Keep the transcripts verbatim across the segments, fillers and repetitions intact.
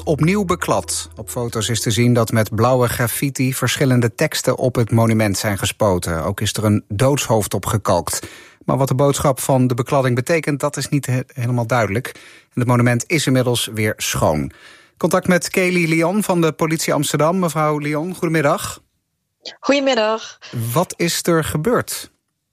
opnieuw beklad. Op foto's is te zien dat met blauwe graffiti verschillende teksten op het monument zijn gespoten. Ook is er een doodshoofd op gekalkt. Maar wat de boodschap van de bekladding betekent, dat is niet he- helemaal duidelijk. En het monument is inmiddels weer schoon. Contact met Kelly Lyon van de politie Amsterdam. Mevrouw Lyon, goedemiddag. Goedemiddag. Wat is er gebeurd?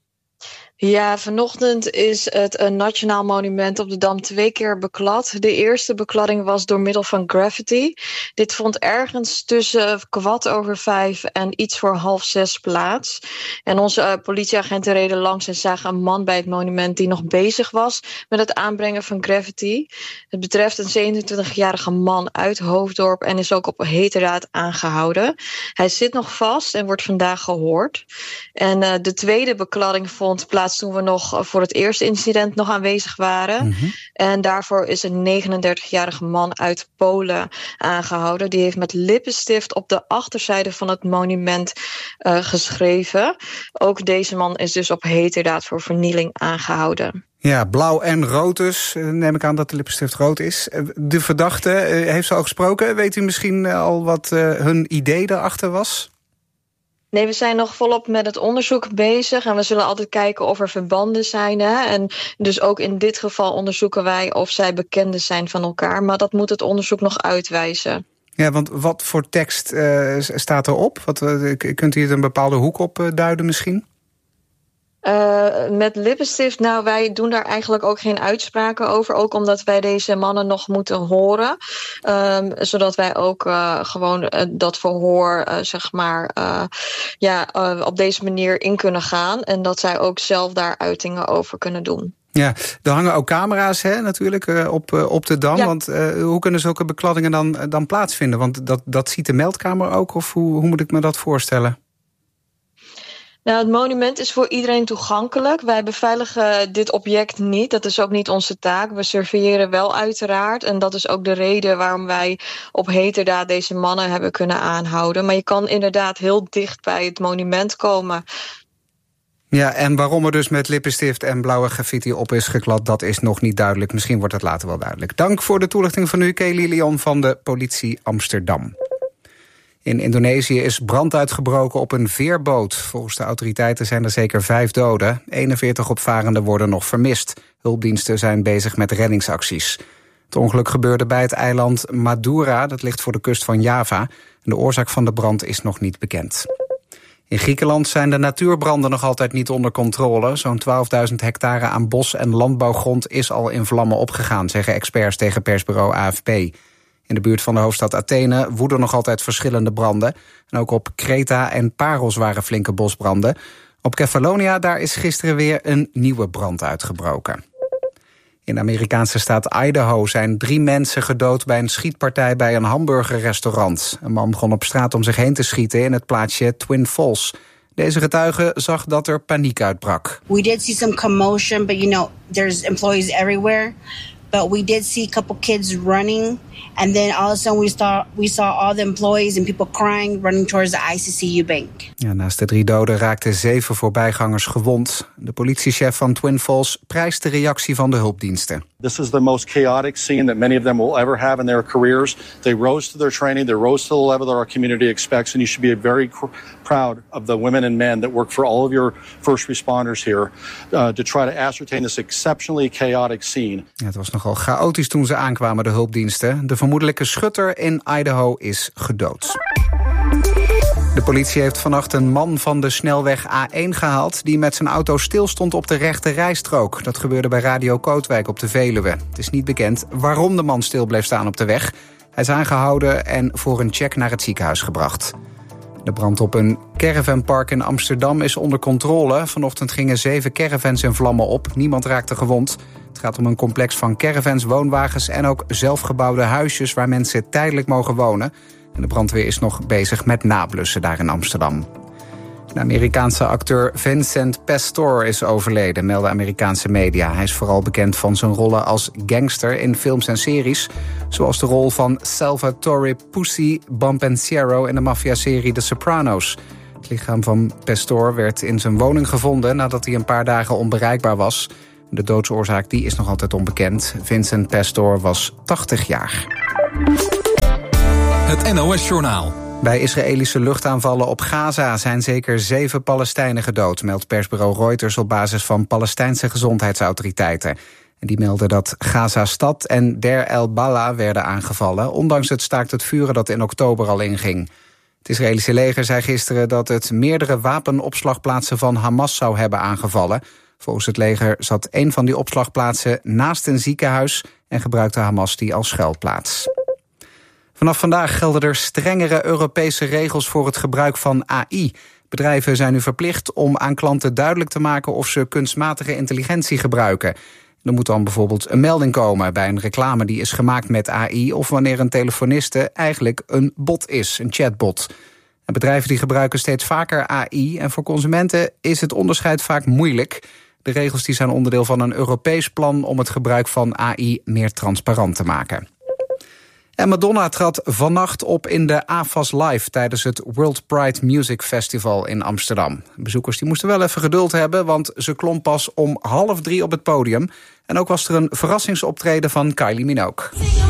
Ja, vanochtend is het een nationaal monument op de Dam twee keer beklad. De eerste bekladding was door middel van graffiti. Dit vond ergens tussen kwart over vijf en iets voor half zes plaats. En onze uh, politieagenten reden langs en zagen een man bij het monument die nog bezig was met het aanbrengen van graffiti. Het betreft een zevenentwintigjarige man uit Hoofddorp en is ook op heterdaad aangehouden. Hij zit nog vast en wordt vandaag gehoord. En uh, de tweede bekladding vond plaats toen we nog voor het eerste incident nog aanwezig waren. Mm-hmm. En daarvoor is een negenendertigjarige man uit Polen aangehouden. Die heeft met lippenstift op de achterzijde van het monument uh, geschreven. Ook deze man is dus op heterdaad voor vernieling aangehouden. Ja, blauw en rood dus. Neem ik aan dat de lippenstift rood is. De verdachte, heeft ze al gesproken? Weet u misschien al wat uh, hun idee daarachter was? Nee, we zijn nog volop met het onderzoek bezig. En we zullen altijd kijken of er verbanden zijn. Hè? En dus ook in dit geval onderzoeken wij of zij bekenden zijn van elkaar. Maar dat moet het onderzoek nog uitwijzen. Ja, want wat voor tekst uh, staat erop? Wat, uh, kunt u er een bepaalde hoek op uh, duiden misschien? Uh, met lippenstift, nou, wij doen daar eigenlijk ook geen uitspraken over. Ook omdat wij deze mannen nog moeten horen. Um, zodat wij ook uh, gewoon uh, dat verhoor, uh, zeg maar, uh, ja, uh, op deze manier in kunnen gaan. En dat zij ook zelf daar uitingen over kunnen doen. Ja, er hangen ook camera's hè, natuurlijk uh, op, uh, op de Dam. Ja. Want uh, hoe kunnen zulke bekladdingen dan, uh, dan plaatsvinden? Want dat, dat ziet de meldkamer ook? Of hoe, hoe moet ik me dat voorstellen? Nou, het monument is voor iedereen toegankelijk. Wij beveiligen dit object niet. Dat is ook niet onze taak. We surveilleren wel uiteraard. En dat is ook de reden waarom wij op heterdaad deze mannen hebben kunnen aanhouden. Maar je kan inderdaad heel dicht bij het monument komen. Ja, en waarom er dus met lippenstift en blauwe graffiti op is geklad, dat is nog niet duidelijk. Misschien wordt het later wel duidelijk. Dank voor de toelichting van u, Kelly Lyon van de politie Amsterdam. In Indonesië is brand uitgebroken op een veerboot. Volgens de autoriteiten zijn er zeker vijf doden. eenenveertig opvarenden worden nog vermist. Hulpdiensten zijn bezig met reddingsacties. Het ongeluk gebeurde bij het eiland Madura. Dat ligt voor de kust van Java. En de oorzaak van de brand is nog niet bekend. In Griekenland zijn de natuurbranden nog altijd niet onder controle. Zo'n twaalfduizend hectare aan bos- en landbouwgrond is al in vlammen opgegaan, zeggen experts tegen persbureau A F P. In de buurt van de hoofdstad Athene woeden nog altijd verschillende branden. En ook op Kreta en Paros waren flinke bosbranden. Op Kefalonia, daar is gisteren weer een nieuwe brand uitgebroken. In de Amerikaanse staat Idaho zijn drie mensen gedood bij een schietpartij bij een hamburgerrestaurant. Een man begon op straat om zich heen te schieten in het plaatsje Twin Falls. Deze getuige zag dat er paniek uitbrak. We did see some commotion, but you know, there's employees everywhere. But we did see a couple kids running, and then all of a sudden we saw we saw all the employees and people crying, running towards the I C C U bank. Ja, naast de drie doden raakten zeven voorbijgangers gewond. De politiechef van Twin Falls prijst de reactie van de hulpdiensten. This is the most chaotic scene that many of them will ever have in their careers. They rose to their training, they rose to the level that our community expects, and you should be very cr- proud of the women and men that work for all of your first responders here uh, to try to ascertain this exceptionally chaotic scene. Ja, het was nogal chaotisch toen ze aankwamen, de hulpdiensten. De vermoedelijke schutter in Idaho is gedood. De politie heeft vannacht een man van de snelweg A één gehaald die met zijn auto stilstond op de rechte rijstrook. Dat gebeurde bij Radio Kootwijk op de Veluwe. Het is niet bekend waarom de man stil bleef staan op de weg. Hij is aangehouden en voor een check naar het ziekenhuis gebracht. De brand op een caravanpark in Amsterdam is onder controle. Vanochtend gingen zeven caravans in vlammen op. Niemand raakte gewond. Het gaat om een complex van caravans, woonwagens en ook zelfgebouwde huisjes waar mensen tijdelijk mogen wonen. En de brandweer is nog bezig met nablussen daar in Amsterdam. De Amerikaanse acteur Vincent Pastore is overleden, melden Amerikaanse media. Hij is vooral bekend van zijn rollen als gangster in films en series, zoals de rol van Salvatore Pussy Bompensiero in de maffiaserie The Sopranos. Het lichaam van Pastore werd in zijn woning gevonden nadat hij een paar dagen onbereikbaar was. De doodsoorzaak die is nog altijd onbekend. Vincent Pastore was tachtig jaar. het N O S-journaal. Bij Israëlische luchtaanvallen op Gaza zijn zeker zeven Palestijnen gedood, meldt persbureau Reuters op basis van Palestijnse gezondheidsautoriteiten. En die melden dat Gaza-stad en Der el-Bala werden aangevallen, ondanks het staakt het vuren dat in oktober al inging. Het Israëlische leger zei gisteren dat het meerdere wapenopslagplaatsen van Hamas zou hebben aangevallen. Volgens het leger zat een van die opslagplaatsen naast een ziekenhuis en gebruikte Hamas die als schuilplaats. Vanaf vandaag gelden er strengere Europese regels voor het gebruik van A I. Bedrijven zijn nu verplicht om aan klanten duidelijk te maken of ze kunstmatige intelligentie gebruiken. Er moet dan bijvoorbeeld een melding komen bij een reclame die is gemaakt met A I, of wanneer een telefoniste eigenlijk een bot is, een chatbot. En bedrijven die gebruiken steeds vaker A I en voor consumenten is het onderscheid vaak moeilijk. De regels die zijn onderdeel van een Europees plan om het gebruik van A I meer transparant te maken. En Madonna trad vannacht op in de A F A S Live tijdens het World Pride Music Festival in Amsterdam. Bezoekers die moesten wel even geduld hebben, want ze klom pas om half drie op het podium. En ook was er een verrassingsoptreden van Kylie Minogue.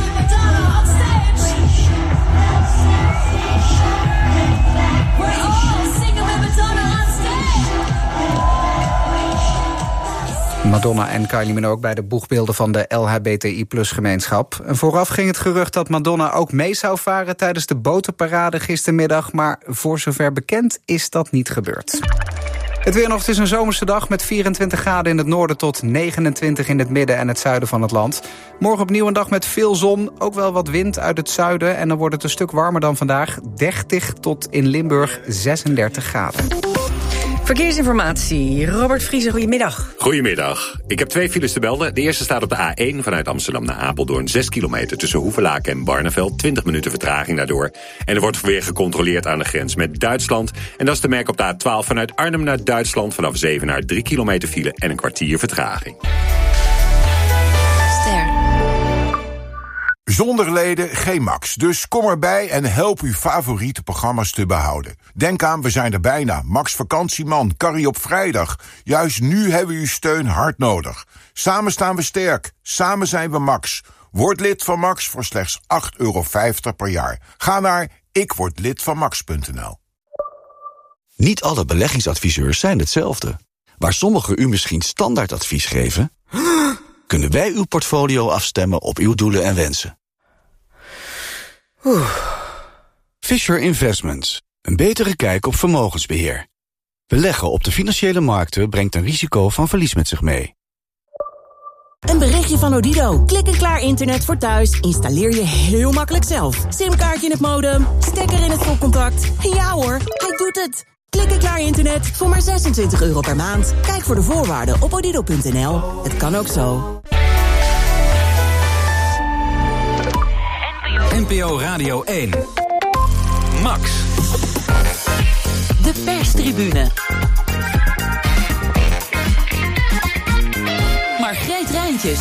Madonna en Kylie Minogue bij de boegbeelden van de L H B T I plus gemeenschap. En vooraf ging het gerucht dat Madonna ook mee zou varen tijdens de botenparade gistermiddag, maar voor zover bekend is dat niet gebeurd. Het weer nog, het is een zomerse dag met vierentwintig graden in het noorden tot negenentwintig in het midden en het zuiden van het land. Morgen opnieuw een dag met veel zon, ook wel wat wind uit het zuiden en dan wordt het een stuk warmer dan vandaag, dertig tot in Limburg zesendertig graden. Verkeersinformatie, Robert Vriese, goedemiddag. Goedemiddag. Ik heb twee files te melden. De eerste staat op de A één vanuit Amsterdam naar Apeldoorn. zes kilometer tussen Hoevelaken en Barneveld. twintig minuten vertraging daardoor. En er wordt weer gecontroleerd aan de grens met Duitsland. En dat is te merken op de A twaalf vanuit Arnhem naar Duitsland. Vanaf zeven naar drie kilometer file en een kwartier vertraging. Ster. Zonder leden geen Max, dus kom erbij en help uw favoriete programma's te behouden. Denk aan, we zijn er bijna. Max Vakantieman, Carrie op vrijdag. Juist nu hebben we uw steun hard nodig. Samen staan we sterk, samen zijn we Max. Word lid van Max voor slechts acht euro vijftig per jaar. Ga naar ikwordlidvanmax punt n l. Niet alle beleggingsadviseurs zijn hetzelfde. Waar sommigen u misschien standaardadvies geven, kunnen wij uw portfolio afstemmen op uw doelen en wensen. Oeh. Fisher Investments. Een betere kijk op vermogensbeheer. Beleggen op de financiële markten brengt een risico van verlies met zich mee. Een berichtje van Odido. Klik en klaar internet voor thuis. Installeer je heel makkelijk zelf. Simkaartje in het modem, stekker in het stopcontact. Ja hoor, hij doet het. Klik en klaar internet voor maar zesentwintig euro per maand. Kijk voor de voorwaarden op odido punt n l. Het kan ook zo. N P O Radio één. Max. De perstribune. Margreet Rijntjes.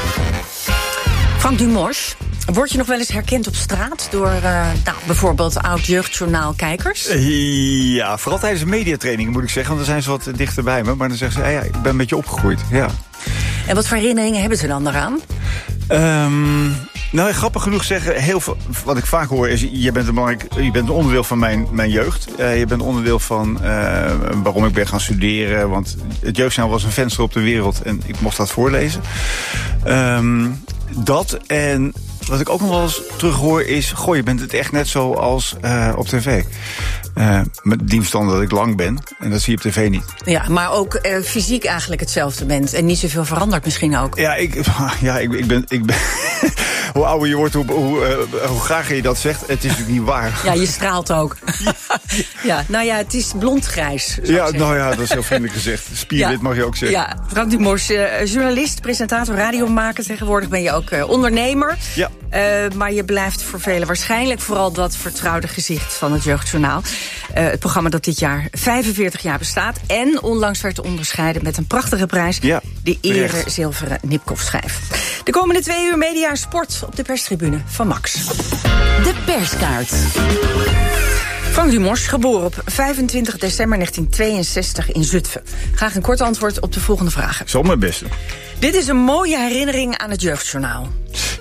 Frank Dumos, word je nog wel eens herkend op straat door uh, nou, bijvoorbeeld oud-jeugdjournaal-kijkers? Ja, vooral tijdens een mediatraining moet ik zeggen, want dan zijn ze wat dichter bij me. Maar dan zeggen ze, hey, ja, ik ben een beetje opgegroeid. Ja. En wat voor herinneringen hebben ze dan daaraan? Um, nou, grappig genoeg zeggen, heel veel, wat ik vaak hoor is, je bent een, belangrijk, je bent een onderdeel van mijn, mijn jeugd. Uh, je bent onderdeel van uh, waarom ik ben gaan studeren. Want het jeugdjournaal was een venster op de wereld en ik mocht dat voorlezen. Um, dat en wat ik ook nog wel eens terughoor is, goh, je bent het echt net zoals uh, op tv. Uh, met dienststand dat ik lang ben. En dat zie je op tv niet. Ja, maar ook uh, fysiek eigenlijk hetzelfde bent. En niet zoveel veranderd misschien ook. Ja, ik, ja, ik, ik ben... Ik ben hoe ouder je wordt, hoe, hoe, uh, hoe graag je dat zegt. Het is natuurlijk niet waar. Ja, je straalt ook. Ja, nou ja, het is blond-grijs. Ja, nou ja, dat is heel vriendelijk gezegd. Spierwit ja, mag je ook zeggen. Ja, Frank Dumos, uh, journalist, presentator, radiomaker. Tegenwoordig ben je ook uh, ondernemer. Ja. Uh, maar je blijft voor velen waarschijnlijk vooral dat vertrouwde gezicht van het Jeugdjournaal. Uh, het programma dat dit jaar vijfenveertig jaar bestaat. En onlangs werd onderscheiden met een prachtige prijs. Ja, de Ere Zilveren Nipkoff-schijf. De komende twee uur media en sport op de perstribune van Max. De perskaart. Frank Dumos, geboren op vijfentwintig december negentien tweeënzestig in Zutphen. Graag een kort antwoord op de volgende vragen. Zal mijn beste. Dit is een mooie herinnering aan het Jeugdjournaal.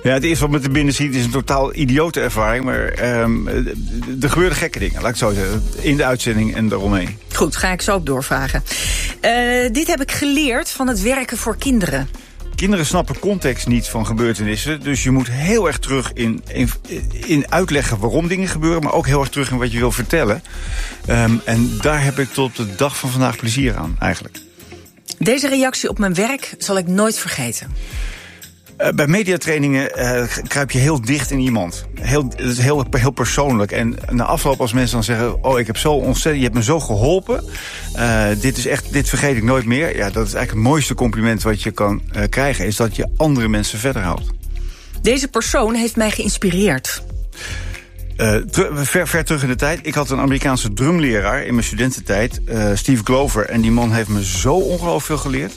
Ja, het eerste wat me te binnen schiet is een totaal idiote ervaring. Maar um, er gebeurden gekke dingen, laat ik het zo zeggen. In de uitzending en daaromheen. Goed, ga ik zo op doorvragen. Uh, dit heb ik geleerd van het werken voor kinderen. Kinderen snappen context niet van gebeurtenissen. Dus je moet heel erg terug in, in, in uitleggen waarom dingen gebeuren. Maar ook heel erg terug in wat je wil vertellen. Um, en daar heb ik tot de dag van vandaag plezier aan, eigenlijk. Deze reactie op mijn werk zal ik nooit vergeten. Uh, bij mediatrainingen uh, kruip je heel dicht in iemand. Heel, het is heel, heel persoonlijk. En na afloop als mensen dan zeggen... oh, ik heb zo ontzettend, je hebt me zo geholpen. Uh, dit is echt, dit vergeet ik nooit meer. Ja, dat is eigenlijk het mooiste compliment wat je kan uh, krijgen. Is dat je andere mensen verder houdt. Deze persoon heeft mij geïnspireerd. Uh, ver, ver terug in de tijd. Ik had een Amerikaanse drumleraar in mijn studententijd. Uh, Steve Glover. En die man heeft me zo ongelooflijk veel geleerd.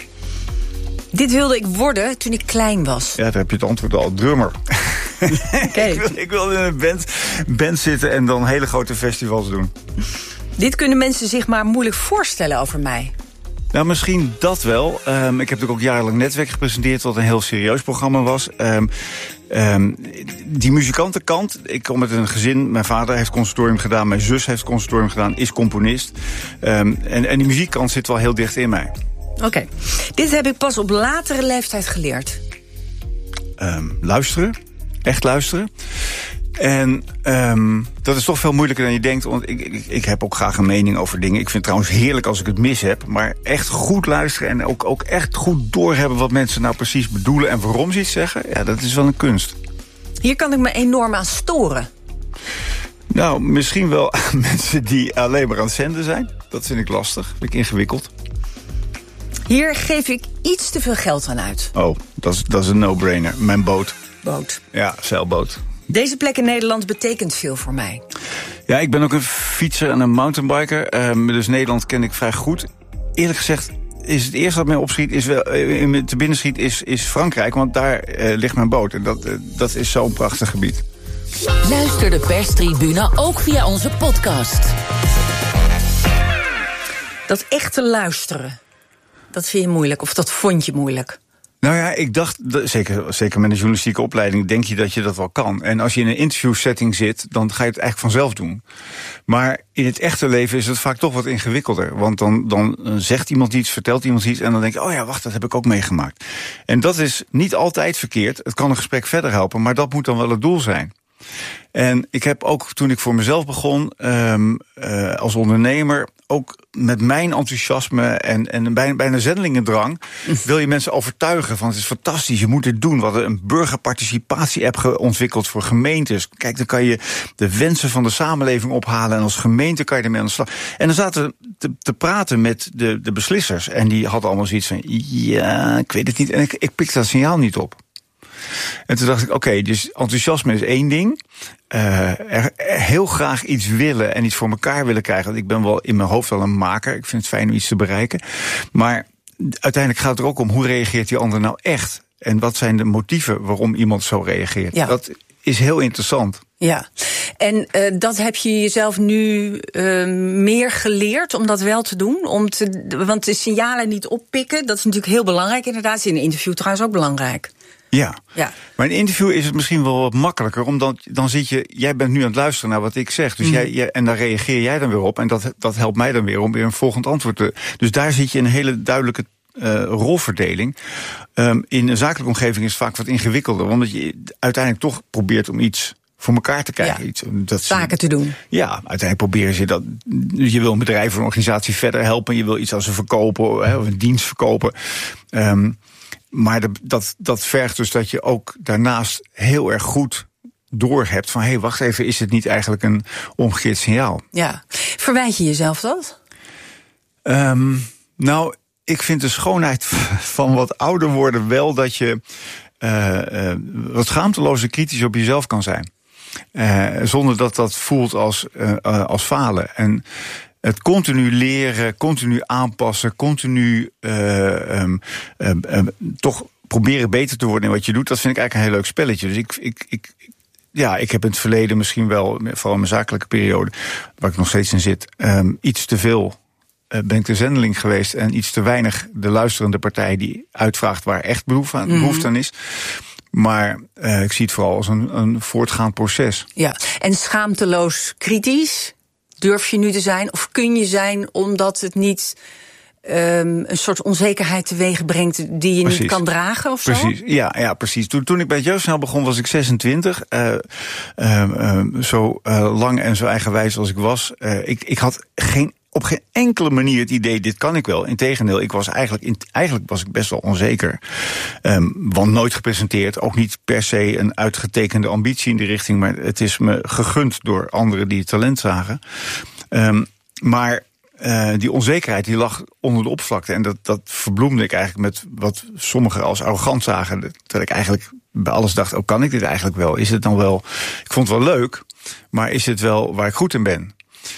Dit wilde ik worden toen ik klein was. Ja, daar heb je het antwoord al. Drummer. Okay. ik, wil, ik wilde in een band, band zitten en dan hele grote festivals doen. Dit kunnen mensen zich maar moeilijk voorstellen over mij. Nou, misschien dat wel. Um, ik heb natuurlijk ook jarenlang Netwerk gepresenteerd... wat een heel serieus programma was. Um, um, die muzikantenkant, ik kom met een gezin. Mijn vader heeft conservatorium gedaan, mijn zus heeft conservatorium gedaan... is componist. Um, en, en die muziekkant zit wel heel dicht in mij. Oké, okay. Dit heb ik pas op latere leeftijd geleerd. Um, luisteren, echt luisteren. En um, dat is toch veel moeilijker dan je denkt. Want ik, ik, ik heb ook graag een mening over dingen. Ik vind het trouwens heerlijk als ik het mis heb. Maar echt goed luisteren en ook, ook echt goed doorhebben... wat mensen nou precies bedoelen en waarom ze iets zeggen... ja, dat is wel een kunst. Hier kan ik me enorm aan storen. Nou, misschien wel aan mensen die alleen maar aan het zenden zijn. Dat vind ik lastig, vind ik ingewikkeld. Hier geef ik iets te veel geld aan uit. Oh, dat is, dat is een no-brainer. Mijn boot. Boot. Ja, zeilboot. Deze plek in Nederland betekent veel voor mij. Ja, ik ben ook een fietser en een mountainbiker. Um, dus Nederland ken ik vrij goed. Eerlijk gezegd is het eerste wat mij opschiet, is wel, uh, te binnen schiet, is, is Frankrijk. Want daar uh, ligt mijn boot. En dat, uh, dat is zo'n prachtig gebied. Luister de perstribune ook via onze podcast. Dat echte luisteren, dat vind je moeilijk, of dat vond je moeilijk? Nou ja, ik dacht, zeker, zeker met een journalistieke opleiding... denk je dat je dat wel kan. En als je in een interviewsetting zit, dan ga je het eigenlijk vanzelf doen. Maar in het echte leven is het vaak toch wat ingewikkelder. Want dan, dan zegt iemand iets, vertelt iemand iets... en dan denk je, oh ja, wacht, dat heb ik ook meegemaakt. En dat is niet altijd verkeerd. Het kan een gesprek verder helpen, maar dat moet dan wel het doel zijn. En ik heb ook, toen ik voor mezelf begon, um, uh, als ondernemer... ook met mijn enthousiasme en, en bijna, bijna zendelingendrang... wil je mensen overtuigen van het is fantastisch, je moet dit doen. We hadden een burgerparticipatie-app ontwikkeld voor gemeentes. Kijk, dan kan je de wensen van de samenleving ophalen... en als gemeente kan je ermee aan de slag. En dan zaten we te, te praten met de, de beslissers... en die hadden allemaal zoiets van, ja, ik weet het niet... en ik, ik pikte dat signaal niet op. En toen dacht ik, oké, okay, dus enthousiasme is één ding. Uh, er, er heel graag iets willen en iets voor elkaar willen krijgen. Want ik ben wel in mijn hoofd wel een maker. Ik vind het fijn om iets te bereiken. Maar uiteindelijk gaat het er ook om, hoe reageert die ander nou echt? En wat zijn de motieven waarom iemand zo reageert? Ja. Dat is heel interessant. Ja, en uh, dat heb je jezelf nu uh, meer geleerd om dat wel te doen? Om te, want de signalen niet oppikken, dat is natuurlijk heel belangrijk inderdaad. In een interview trouwens ook belangrijk. Ja. ja, maar in een interview is het misschien wel wat makkelijker... omdat dan zit je, jij bent nu aan het luisteren naar wat ik zeg... Dus mm. jij, jij, en daar reageer jij dan weer op... en dat, dat helpt mij dan weer om weer een volgend antwoord te... Dus daar zit je in een hele duidelijke uh, rolverdeling. Um, in een zakelijke omgeving is het vaak wat ingewikkelder... omdat je uiteindelijk toch probeert om iets voor elkaar te krijgen. Ja, iets, dat zaken te doen. Ja, uiteindelijk proberen ze dat... Je wil een bedrijf of een organisatie verder helpen... je wil iets aan ze verkopen, hè, of een dienst verkopen... Um, Maar de, dat, dat vergt dus dat je ook daarnaast heel erg goed doorhebt van... hé, hey, wacht even, is het niet eigenlijk een omgekeerd signaal? Ja. Verwijt je jezelf dat? Um, nou, ik vind de schoonheid van wat ouder worden wel... dat je uh, uh, wat schaamteloos kritisch op jezelf kan zijn. Uh, zonder dat dat voelt als, uh, uh, als falen. En... Het continu leren, continu aanpassen, continu uh, um, um, um, toch proberen beter te worden in wat je doet... dat vind ik eigenlijk een heel leuk spelletje. Dus ik, ik, ik, ja, ik heb in het verleden misschien wel, vooral in mijn zakelijke periode... waar ik nog steeds in zit, um, iets te veel uh, ben ik de zendeling geweest... en iets te weinig de luisterende partij die uitvraagt waar echt behoefte aan, mm-hmm. behoefte aan is... Maar uh, ik zie het vooral als een, een voortgaand proces. Ja, en schaamteloos kritisch durf je nu te zijn? Of kun je zijn omdat het niet um, een soort onzekerheid teweeg brengt die je precies. niet kan dragen of zo? Precies, ja, ja precies. Toen, toen ik bij het Jeugdjournaal begon was ik zesentwintig. Uh, uh, uh, zo uh, lang en zo eigenwijs als ik was. Uh, ik, ik had geen... op geen enkele manier het idee, dit kan ik wel. Integendeel, ik was eigenlijk, in, eigenlijk was ik best wel onzeker. Um, want nooit gepresenteerd, ook niet per se een uitgetekende ambitie in die richting, maar het is me gegund door anderen die het talent zagen. Um, maar uh, die onzekerheid die lag onder de oppervlakte. En dat, dat verbloemde ik eigenlijk met wat sommigen als arrogant zagen. Dat ik eigenlijk bij alles dacht, oh, kan ik dit eigenlijk wel? Is het dan wel... Ik vond het wel leuk, maar is het wel waar ik goed in ben?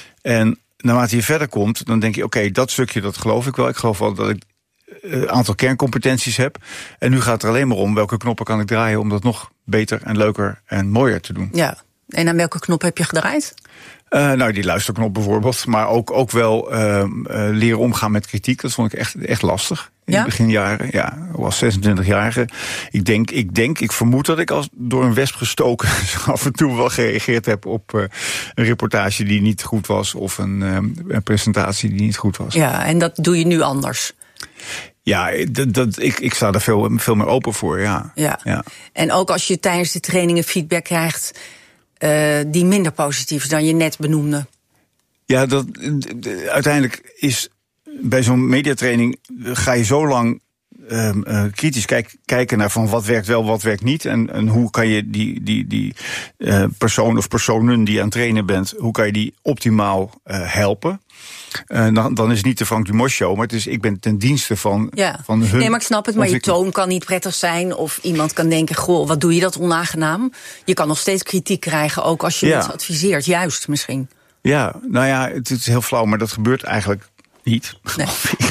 En naarmate je verder komt, dan denk je, oké, okay, dat stukje, dat geloof ik wel. Ik geloof wel dat ik een aantal kerncompetenties heb. En nu gaat het er alleen maar om welke knoppen kan ik draaien om dat nog beter en leuker en mooier te doen. Ja, en aan welke knop heb je gedraaid? Uh, nou, die luisterknop bijvoorbeeld. Maar ook, ook wel uh, uh, leren omgaan met kritiek. Dat vond ik echt, echt lastig. In ja? de beginjaren. Ja, ik was zesentwintigjarige. Ik denk, ik denk, ik vermoed dat ik als door een wesp gestoken af en toe wel gereageerd heb op uh, een reportage die niet goed was. Of een, uh, een presentatie die niet goed was. Ja, en dat doe je nu anders? Ja, dat, dat, ik, ik sta er veel, veel meer open voor, ja. ja. ja. En ook als je tijdens de trainingen feedback krijgt Uh, die minder positief is dan je net benoemde. Ja, dat, uiteindelijk is bij zo'n mediatraining ga je zo lang uh, uh, kritisch kijk, kijken naar van wat werkt wel, wat werkt niet. En, en hoe kan je die, die, die uh, persoon of personen die je aan het trainen bent, hoe kan je die optimaal uh, helpen? Uh, dan, dan is het niet de Frank Dumos show, maar het is, ik ben ten dienste van, ja. van hun. Nee, maar ik snap het, maar je toon kan niet prettig zijn. Of iemand kan denken, goh, wat doe je dat onaangenaam? Je kan nog steeds kritiek krijgen, ook als je ja. mensen adviseert, juist misschien. Ja, nou ja, het is heel flauw, maar dat gebeurt eigenlijk niet. Nee.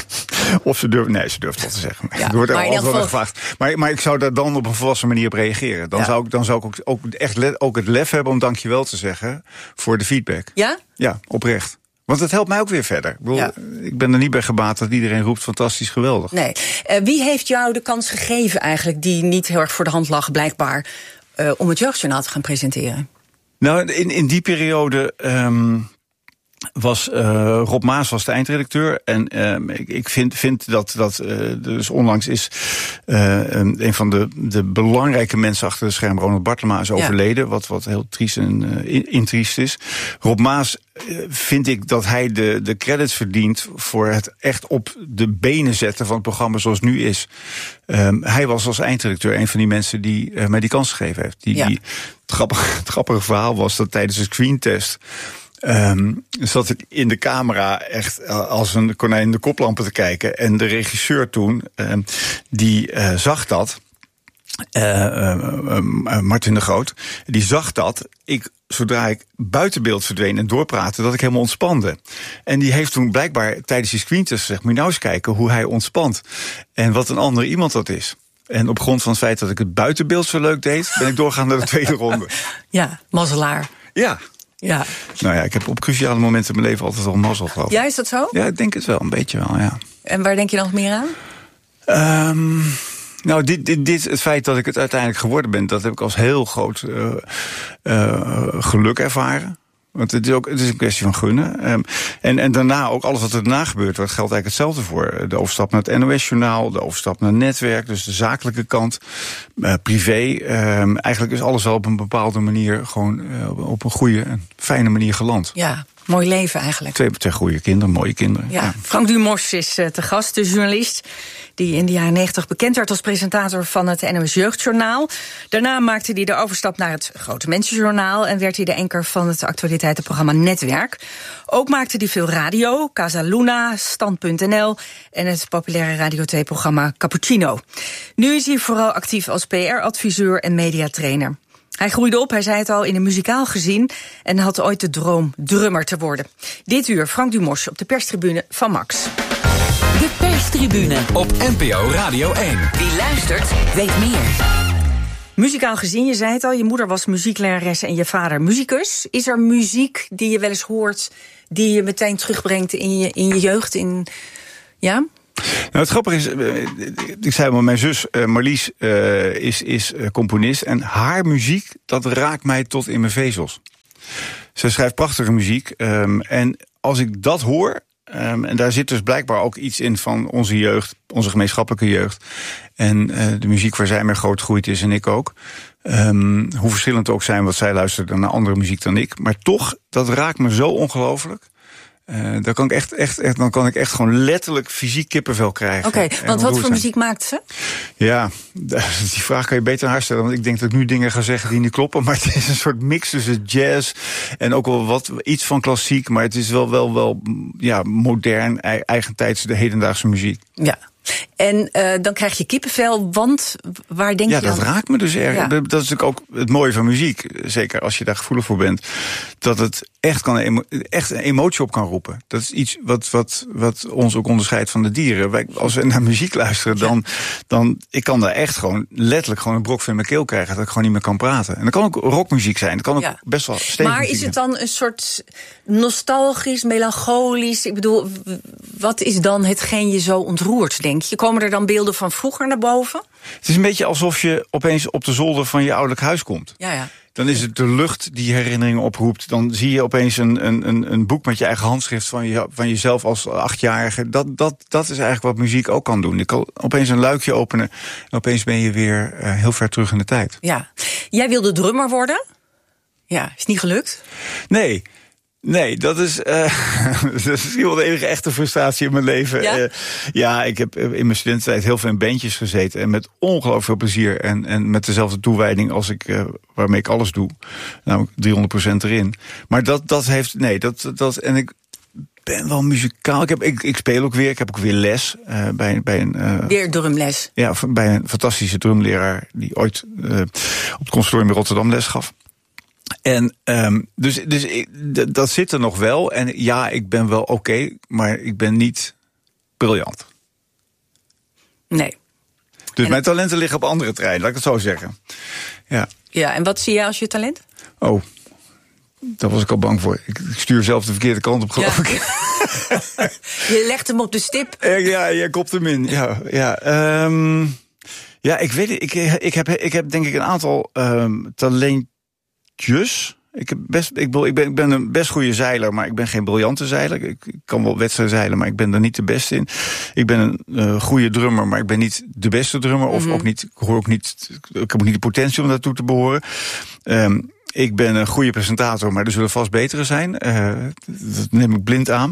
Of ze durven, nee, ze durft dat te zeggen. Ja, er wordt er altijd wel gevraagd. Maar, maar ik zou daar dan op een volwassen manier op reageren. Dan, ja. zou, ik, dan zou ik ook, ook echt le, ook het lef hebben om dankjewel te zeggen voor de feedback. Ja? Ja, oprecht. Want het helpt mij ook weer verder. Ik, bedoel, ja. ik ben er niet bij gebaat dat iedereen roept fantastisch geweldig. Nee. Uh, wie heeft jou de kans gegeven eigenlijk, die niet heel erg voor de hand lag blijkbaar, uh, om het Jeugdjournaal te gaan presenteren? Nou, in, in die periode Um, was uh, Rob Maas was de eindredacteur. En uh, ik, ik vind, vind dat, dat uh, dus onlangs is uh, een van de, de belangrijke mensen achter de scherm, Ronald Bartlema, is overleden. Ja. Wat, wat heel triest en uh, intriest is. Rob Maas uh, vind ik dat hij de, de credits verdient voor het echt op de benen zetten van het programma zoals het nu is. Um, hij was als eindredacteur een van die mensen die uh, mij die kans gegeven heeft. Die, ja. die, het, grappige, het grappige verhaal was dat tijdens de screentest Um, zat ik in de camera echt als een konijn in de koplampen te kijken. En de regisseur toen, um, die uh, zag dat, uh, uh, uh, Martin de Groot, die zag dat ik, zodra ik buiten beeld verdween en doorpraatte, dat ik helemaal ontspande. En die heeft toen blijkbaar tijdens die screentest gezegd, moet je nou eens kijken hoe hij ontspant. En wat een andere iemand dat is. En op grond van het feit dat ik het buitenbeeld zo leuk deed, ben ik doorgaan naar de tweede ronde. Ja, mazzelaar. Ja. Ja. Nou ja, ik heb op cruciale momenten in mijn leven altijd wel mazzel gehad. Ja, is dat zo? Ja, ik denk het wel, een beetje wel, ja. En waar denk je dan nog meer aan? Um, nou, dit, dit, dit, het feit dat ik het uiteindelijk geworden ben, dat heb ik als heel groot uh, uh, geluk ervaren. Want het is ook het is een kwestie van gunnen. Um, en, en daarna ook alles wat er daarna gebeurt, wat geldt eigenlijk hetzelfde voor. De overstap naar het N O S-journaal, de overstap naar het netwerk, dus de zakelijke kant, uh, privé. Um, eigenlijk is alles wel op een bepaalde manier gewoon uh, op een goede en fijne manier geland. Ja. Mooi leven eigenlijk. Twee, twee goede kinderen, mooie kinderen. Ja, ja. Frank Dumos is uh, te gast, de journalist die in de jaren negentig bekend werd als presentator van het N O S Jeugdjournaal. Daarna maakte hij de overstap naar het Grote Mensenjournaal en werd hij de anker van het actualiteitenprogramma Netwerk. Ook maakte hij veel radio, Casa Luna, Stand punt n l en het populaire Radio twee-programma Cappuccino. Nu is hij vooral actief als P R-adviseur en mediatrainer. Hij groeide op, hij zei het al, in een muzikaal gezin en had ooit de droom drummer te worden. Dit uur Frank Dumos op de perstribune van Max. De perstribune op N P O Radio één. Wie luistert, weet meer. Muzikaal gezin, je zei het al, je moeder was muzieklerares en je vader muzikus. Is er muziek die je wel eens hoort, die je meteen terugbrengt in je, in je jeugd? In, ja? Nou, het grappige is, uh, ik zei al, mijn zus uh, Marlies uh, is, is uh, componist. En haar muziek, dat raakt mij tot in mijn vezels. Ze schrijft prachtige muziek. Um, en als ik dat hoor, um, en daar zit dus blijkbaar ook iets in van onze jeugd, onze gemeenschappelijke jeugd. En uh, de muziek waar zij mee grootgegroeid is en ik ook. Um, hoe verschillend ook zijn, wat zij luistert naar andere muziek dan ik. Maar toch, dat raakt me zo ongelooflijk. Uh, dan kan ik echt, echt, echt, dan kan ik echt gewoon letterlijk fysiek kippenvel krijgen. Oké, okay, want wat voor zijn. muziek maakt ze? Ja, die vraag kan je beter aan haar stellen. Want ik denk dat ik nu dingen ga zeggen die niet kloppen. Maar het is een soort mix tussen jazz en ook wel wat, iets van klassiek. Maar het is wel, wel, wel ja, modern, eigentijds de hedendaagse muziek. Ja. En uh, dan krijg je kippenvel, want waar denk ja, je dan? Ja, dat raakt me dus erg. Ja. Dat is natuurlijk ook het mooie van muziek. Zeker als je daar gevoelig voor bent. Dat het echt, kan, echt een emotie op kan roepen. Dat is iets wat, wat, wat ons ook onderscheidt van de dieren. Wij, als we naar muziek luisteren, dan, dan... Ik kan daar echt gewoon letterlijk gewoon een brok van mijn keel krijgen. Dat ik gewoon niet meer kan praten. En dat kan ook rockmuziek zijn. Dat kan ook ja. best wel stevig Maar is het dan een soort nostalgisch, melancholisch? Ik bedoel, wat is dan hetgeen je zo ontroert, denk je? Komen er dan beelden van vroeger naar boven? Het is een beetje alsof je opeens op de zolder van je ouderlijk huis komt. Ja, ja. Dan is het de lucht die herinneringen oproept. Dan zie je opeens een, een, een boek met je eigen handschrift van, je, van jezelf als achtjarige. Dat, dat, dat is eigenlijk wat muziek ook kan doen. Je kan opeens een luikje openen en opeens ben je weer uh, heel ver terug in de tijd. Ja. Jij wilde drummer worden? Ja, is niet gelukt? Nee. Nee, dat is, uh, dat is misschien wel de enige echte frustratie in mijn leven. Ja, uh, ja ik heb in mijn studententijd heel veel in bandjes gezeten. En met ongelooflijk veel plezier. En, en met dezelfde toewijding als ik, uh, waarmee ik alles doe. Namelijk driehonderd procent erin. Maar dat, dat heeft, nee, dat, dat, en ik ben wel muzikaal. Ik, heb, ik, ik speel ook weer, ik heb ook weer les. Uh, bij, bij een, uh, weer drumles? Ja, bij een fantastische drumleraar die ooit uh, op het conservatorium in Rotterdam les gaf. En um, dus, dus ik, d- dat zit er nog wel. En ja, ik ben wel oké, okay, maar ik ben niet briljant. Nee. Dus en mijn talenten liggen op andere terreinen, laat ik het zo zeggen. Ja. Ja, en wat zie jij als je talent? Oh, daar was ik al bang voor. Ik stuur zelf de verkeerde kant op, geloof ja. ik. Je legt hem op de stip. Ja, je kopt hem in. Ja, ja. Um, ja ik weet het. Ik, ik, heb, ik heb denk ik een aantal um, talenten. Just. Ik, heb best, ik, ben, ik, ben, ik ben een best goede zeiler, maar ik ben geen briljante zeiler. Ik, ik kan wel wedstrijden zeilen, maar ik ben er niet de beste in. Ik ben een uh, goede drummer, maar ik ben niet de beste drummer. Of mm-hmm. ook niet, ik, hoor ook niet, ik heb ook niet de potentie om daartoe te behoren. Um, ik ben een goede presentator, maar er zullen vast betere zijn. Uh, dat neem ik blind aan.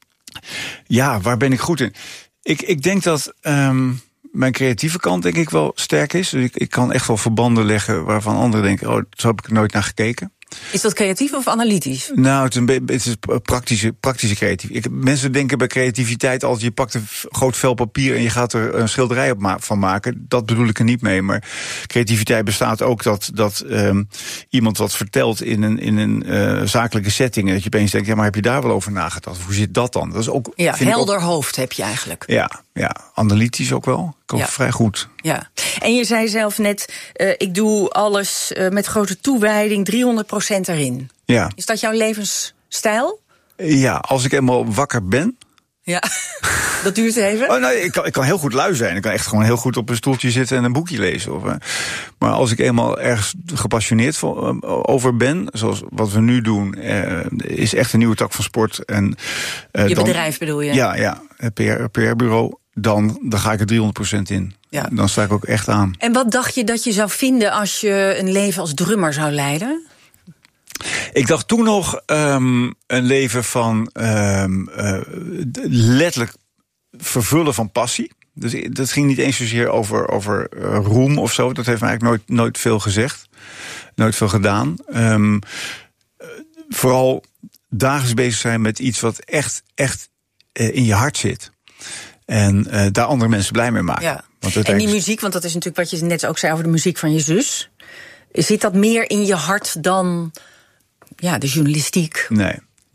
Ja, waar ben ik goed in? Ik, ik denk dat... Um, mijn creatieve kant denk ik wel sterk is. Dus ik, ik kan echt wel verbanden leggen waarvan anderen denken... oh, zo heb ik er nooit naar gekeken. Is dat creatief of analytisch? Nou, het is, een be- het is praktische, praktische creatief. Ik, mensen denken bij creativiteit altijd... je pakt een groot vel papier en je gaat er een schilderij op ma- van maken. Dat bedoel ik er niet mee. Maar creativiteit bestaat ook dat, dat um, iemand wat vertelt... in een, in een uh, zakelijke setting. En dat je opeens denkt, ja, maar heb je daar wel over nagedacht? Hoe zit dat dan? Dat is ook, ja, vind helder ik ook, hoofd heb je eigenlijk. Ja, ja, analytisch ook wel. Komt ja. vrij goed. Ja. En je zei zelf net, uh, ik doe alles uh, met grote toewijding, driehonderd procent erin. Ja. Is dat jouw levensstijl? Ja, als ik eenmaal wakker ben... Ja, dat duurt even. Oh, nee, ik, kan, ik kan heel goed lui zijn. Ik kan echt gewoon heel goed op een stoeltje zitten en een boekje lezen. Of, uh, maar als ik eenmaal ergens gepassioneerd van, uh, over ben... zoals wat we nu doen, uh, is echt een nieuwe tak van sport. En, uh, je dan, bedrijf bedoel je? Ja, ja, het P R-bureau. Dan, dan ga ik er driehonderd procent in. Ja. Dan sta ik ook echt aan. En wat dacht je dat je zou vinden als je een leven als drummer zou leiden? Ik dacht toen nog um, een leven van um, uh, letterlijk vervullen van passie. Dus dat ging niet eens zozeer over, over uh, roem of zo. Dat heeft me eigenlijk nooit, nooit veel gezegd. Nooit veel gedaan. Um, uh, vooral dagelijks bezig zijn met iets wat echt, echt uh, in je hart zit. En uh, daar andere mensen blij mee maken. Ja. Want en die muziek, want dat is natuurlijk wat je net ook zei over de muziek van je zus. Zit dat meer in je hart dan ja, de journalistiek? Nee,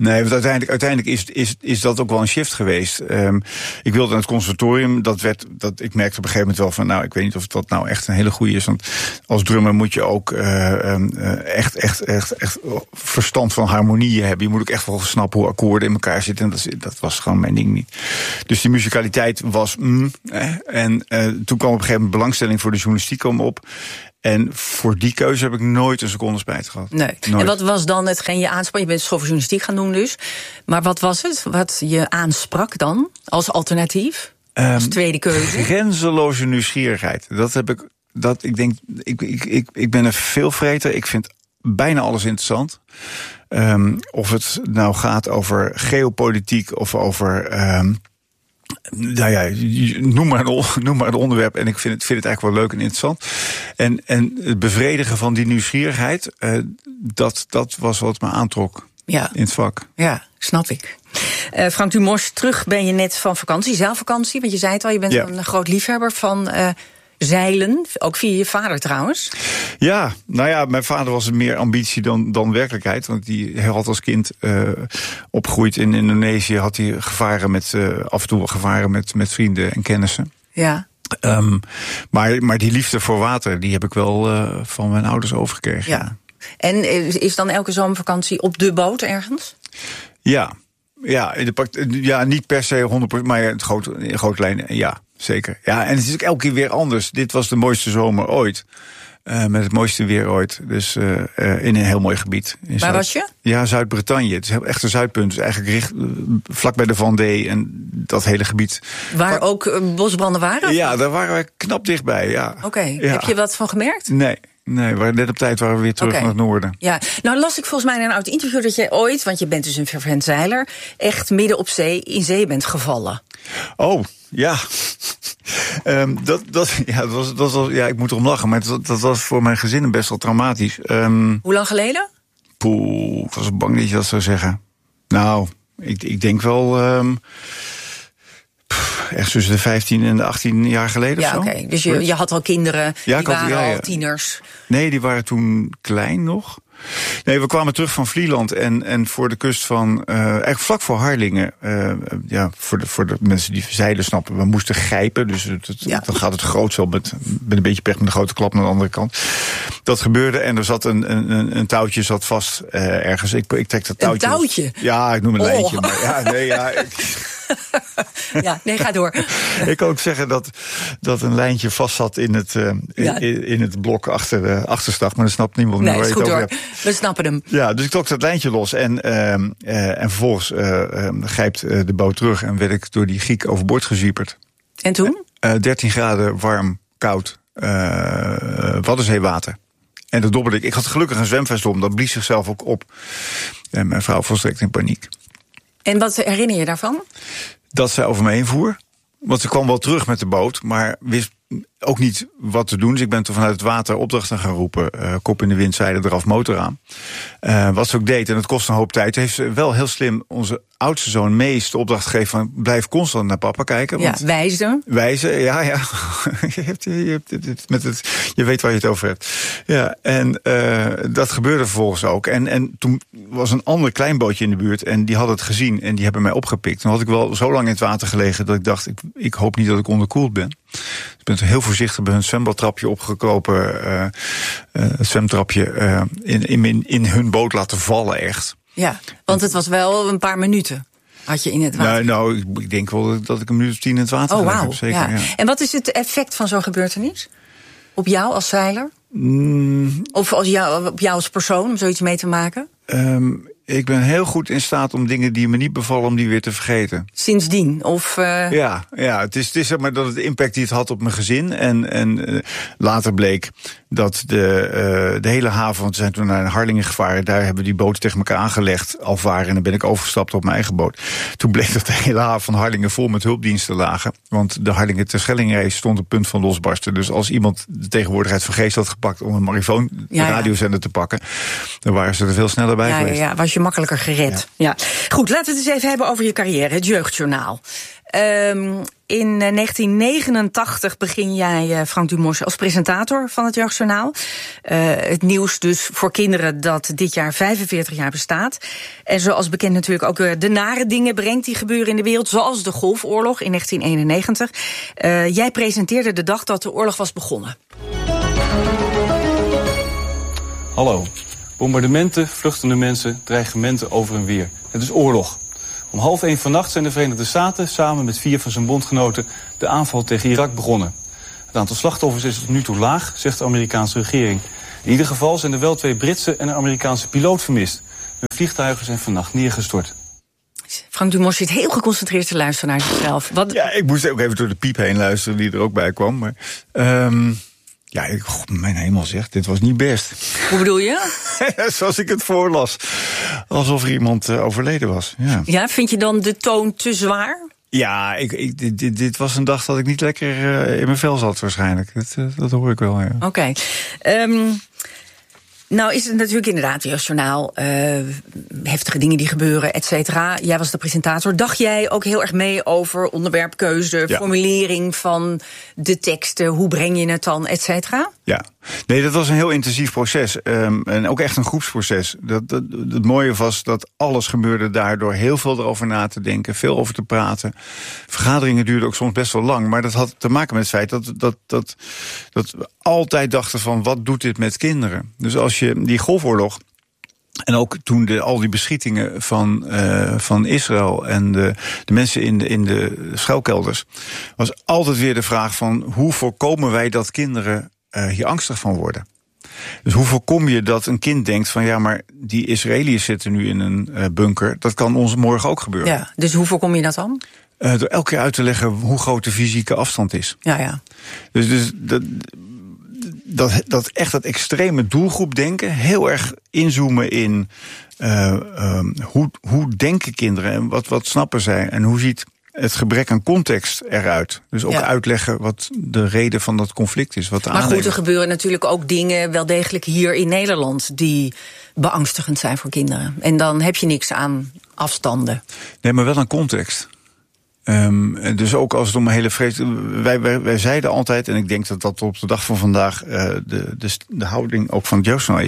Nee, want uiteindelijk, uiteindelijk is, is, is dat ook wel een shift geweest. Um, ik wilde naar het conservatorium. Dat werd, dat, ik merkte op een gegeven moment wel van, nou, ik weet niet of dat nou echt een hele goede is. Want als drummer moet je ook uh, um, uh, echt, echt, echt, echt verstand van harmonieën hebben. Je moet ook echt wel snappen hoe akkoorden in elkaar zitten. En dat, dat was gewoon mijn ding niet. Dus die musicaliteit was, mm, eh, en uh, toen kwam op een gegeven moment belangstelling voor de journalistiek kwam op. En voor die keuze heb ik nooit een seconde spijt gehad. Nee. Nooit. En wat was dan hetgeen je aansprak? Je bent school voor journalistiek gaan doen dus. Maar wat was het wat je aansprak dan als alternatief? Um, als tweede keuze? Grenzeloze nieuwsgierigheid. Dat heb ik. Dat, ik denk, ik, ik, ik, ik ben een veelvreter. Ik vind bijna alles interessant. Um, of het nou gaat over geopolitiek of over... Um, Nou ja, noem maar, een, noem maar een onderwerp. En ik vind het, vind het eigenlijk wel leuk en interessant. En, en het bevredigen van die nieuwsgierigheid, uh, dat, dat was wat me aantrok ja. in het vak. Ja, snap ik. Uh, Frank Dumos, terug ben je net van vakantie, zeilvakantie. Want je zei het al, je bent ja. een groot liefhebber van uh, zeilen. Ook via je vader trouwens. Ja, nou ja, mijn vader was meer ambitie dan, dan werkelijkheid. Want die had als kind uh, opgegroeid in Indonesië. Had hij gevaren met, uh, af en toe gevaren met, met vrienden en kennissen. Ja. Um, maar, maar die liefde voor water, die heb ik wel uh, van mijn ouders overgekregen. Ja. En is dan elke zomervakantie op de boot ergens? Ja, ja, in de, ja niet per se honderd procent, maar in het grote, in grote lijnen, ja. Zeker. Ja, en het is ook elke keer weer anders. Dit was de mooiste zomer ooit. Uh, met het mooiste weer ooit. Dus uh, uh, in een heel mooi gebied. Waar Zuid- was je? Ja, Zuid-Bretagne. Het is echt een zuidpunt. Dus eigenlijk richt, uh, vlak bij de Vendée en dat hele gebied. Waar maar, ook uh, bosbranden waren? Ja, daar waren we knap dichtbij, ja. Oké, okay. ja. Heb je wat van gemerkt? Nee. Nee, we waren net op tijd waren we weer terug okay. naar het noorden. Ja, nou las ik volgens mij in een oud interview dat jij ooit, want je bent dus een fervent zeiler, echt midden op zee in zee bent gevallen. Oh, ja. um, dat, dat, ja, dat was, dat was, ja, ik moet erom lachen, maar dat, dat was voor mijn gezin best wel traumatisch. Um, Hoe lang geleden? Poeh, ik was bang dat je dat zou zeggen. Nou, ik, ik denk wel... Um, echt tussen de vijftien en de achttien jaar geleden ja, of zo. Ja, oké. Okay. Dus je, je had al kinderen, ja, die waren had, ja, ja. al tieners. Nee, die waren toen klein nog. Nee, we kwamen terug van Vlieland en, en voor de kust van... Uh, eigenlijk vlak voor Harlingen. Uh, ja, voor de, voor de mensen die zeilen snappen. We moesten grijpen, dus het, het, ja. dan gaat het groot wel met, met een beetje pech met een grote klap naar de andere kant. Dat gebeurde en er zat een, een, een touwtje zat vast uh, ergens. Ik, ik trek dat touwtje. Een touwtje? Ja, ik noem een oh. lijntje. Maar ja, nee, ja... Ik, ja, nee, ga door. Ik kan ook zeggen dat, dat een lijntje vast zat in het, uh, ja. in, in het blok achter de achterstag. Maar dat snapt niemand meer nee, waar je het over hoor. hebt. We snappen hem. Ja, dus ik trok dat lijntje los. En, uh, uh, en vervolgens uh, uh, grijpt uh, de boot terug. En werd ik door die Griek overboord gezieperd. En toen? Uh, dertien graden, warm, koud, uh, Waddenzeewater. En dat dobberde ik. Ik had gelukkig een zwemvest om. Dat blies zichzelf ook op. En mijn vrouw volstrekt in paniek. En wat herinner je daarvan? Dat zij over me heen voer. Want ze kwam wel terug met de boot, maar wist ook niet wat te doen. Dus ik ben toen vanuit het water opdrachten gaan roepen. Uh, kop in de wind, zeilen eraf, motor aan. Uh, wat ze ook deed, en het kost een hoop tijd. Heeft ze wel heel slim onze oudste zoon Mees de opdracht gegeven van blijf constant naar papa kijken. Want ja, wijzen. Wijzen, ja, ja. je, hebt, je, hebt het, met het, je weet waar je het over hebt. Ja, en uh, dat gebeurde vervolgens ook. En, en toen was een ander klein bootje in de buurt en die had het gezien en die hebben mij opgepikt. Toen had ik wel zo lang in het water gelegen dat ik dacht, ik, ik hoop niet dat ik onderkoeld ben. Ik ben heel voorzichtig bij hun zwembadtrapje opgekropen. Uh, uh, het zwemtrapje uh, in, in, in hun boot laten vallen, echt. Ja, want het was wel een paar minuten. Had je in het water? Nou, nou ik, ik denk wel dat ik een minuut of tien in het water oh, wow. heb. Zeker, ja. Ja. En wat is het effect van zo'n gebeurtenis? Op jou als zeiler? Mm. Of als jou, op jou als persoon, om zoiets mee te maken? Um, ik ben heel goed in staat om dingen die me niet bevallen, om die weer te vergeten. Sindsdien? Of, uh... Ja, ja, het is, het is zeg maar dat het impact die het had op mijn gezin. En, en uh, later bleek dat de, uh, de hele haven, want we zijn toen naar Harlingen gevaren, daar hebben we die boten tegen elkaar aangelegd, al varen. En dan ben ik overgestapt op mijn eigen boot. Toen bleek dat de hele haven van Harlingen vol met hulpdiensten lagen. Want de Harlingen Terschelling-race stond op punt van losbarsten. Dus als iemand de tegenwoordigheid van geest had gepakt om een marifoon ja, radiozender ja. te pakken, dan waren ze er veel sneller bij ja, geweest. Ja, was je makkelijker gered. Ja. Ja. Goed, laten we het eens even hebben over je carrière, het Jeugdjournaal. Um, In negentien negenentachtig begin jij, Frank Dumos, als presentator van het Jeugdjournaal. Uh, het nieuws dus voor kinderen dat dit jaar vijfenveertig jaar bestaat. En zoals bekend natuurlijk ook de nare dingen brengt die gebeuren in de wereld, zoals de Golfoorlog in negentien eenennegentig. Uh, jij presenteerde de dag dat de oorlog was begonnen. Hallo. Bombardementen, vluchtende mensen, dreigementen over en weer. Het is oorlog. Om half één vannacht zijn de Verenigde Staten samen met vier van zijn bondgenoten de aanval tegen Irak begonnen. Het aantal slachtoffers is tot nu toe laag, zegt de Amerikaanse regering. In ieder geval zijn er wel twee Britse en een Amerikaanse piloot vermist. Hun vliegtuigen zijn vannacht neergestort. Frank Dumos zit heel geconcentreerd te luisteren naar zichzelf. Wat... Ja, ik moest ook even door de piep heen luisteren die er ook bij kwam. Maar, um, ja, ik, God, mijn hemel zegt, dit was niet best. Hoe bedoel je? Zoals ik het voorlas. Alsof er iemand uh, overleden was. Ja. ja, vind je dan de toon te zwaar? Ja, ik, ik, dit, dit was een dag dat ik niet lekker uh, in mijn vel zat waarschijnlijk. Dat, uh, dat hoor ik wel, ja. Oké. Okay. Um, nou is het natuurlijk inderdaad het Jeugdjournaal, uh, heftige dingen die gebeuren, et cetera. Jij was de presentator. Dacht jij ook heel erg mee over onderwerpkeuze, ja. formulering van de teksten, hoe breng je het dan, et cetera? Ja, nee, dat was een heel intensief proces. Um, en ook echt een groepsproces. Dat, dat, het mooie was dat alles gebeurde daardoor. Heel veel erover na te denken, veel over te praten. Vergaderingen duurden ook soms best wel lang. Maar dat had te maken met het feit dat, dat, dat, dat we altijd dachten van, wat doet dit met kinderen? Dus als je die Golfoorlog, en ook toen de, al die beschietingen van, uh, van Israël en de, de mensen in de, in de schuilkelders, was altijd weer de vraag van, hoe voorkomen wij dat kinderen Uh, hier angstig van worden. Dus hoe voorkom je dat een kind denkt van, ja, maar die Israëliërs zitten nu in een uh, bunker, dat kan ons morgen ook gebeuren. Ja, dus hoe voorkom je dat dan? Uh, door elke keer uit te leggen hoe groot de fysieke afstand is. Ja, ja. Dus, dus dat, dat, dat echt dat extreme doelgroepdenken, heel erg inzoomen in uh, um, hoe, hoe denken kinderen en wat, wat snappen zij en hoe ziet het gebrek aan context eruit. Dus ook ja. uitleggen wat de reden van dat conflict is. Wat de maar aanleiding. Goed, er gebeuren natuurlijk ook dingen wel degelijk hier in Nederland die beangstigend zijn voor kinderen. En dan heb je niks aan afstanden. Nee, maar wel aan context. Um, dus ook als het om een hele vrees... Wij, wij, wij zeiden altijd, en ik denk dat dat op de dag van vandaag uh, de, de, de houding ook van het Jeugdjournaal is.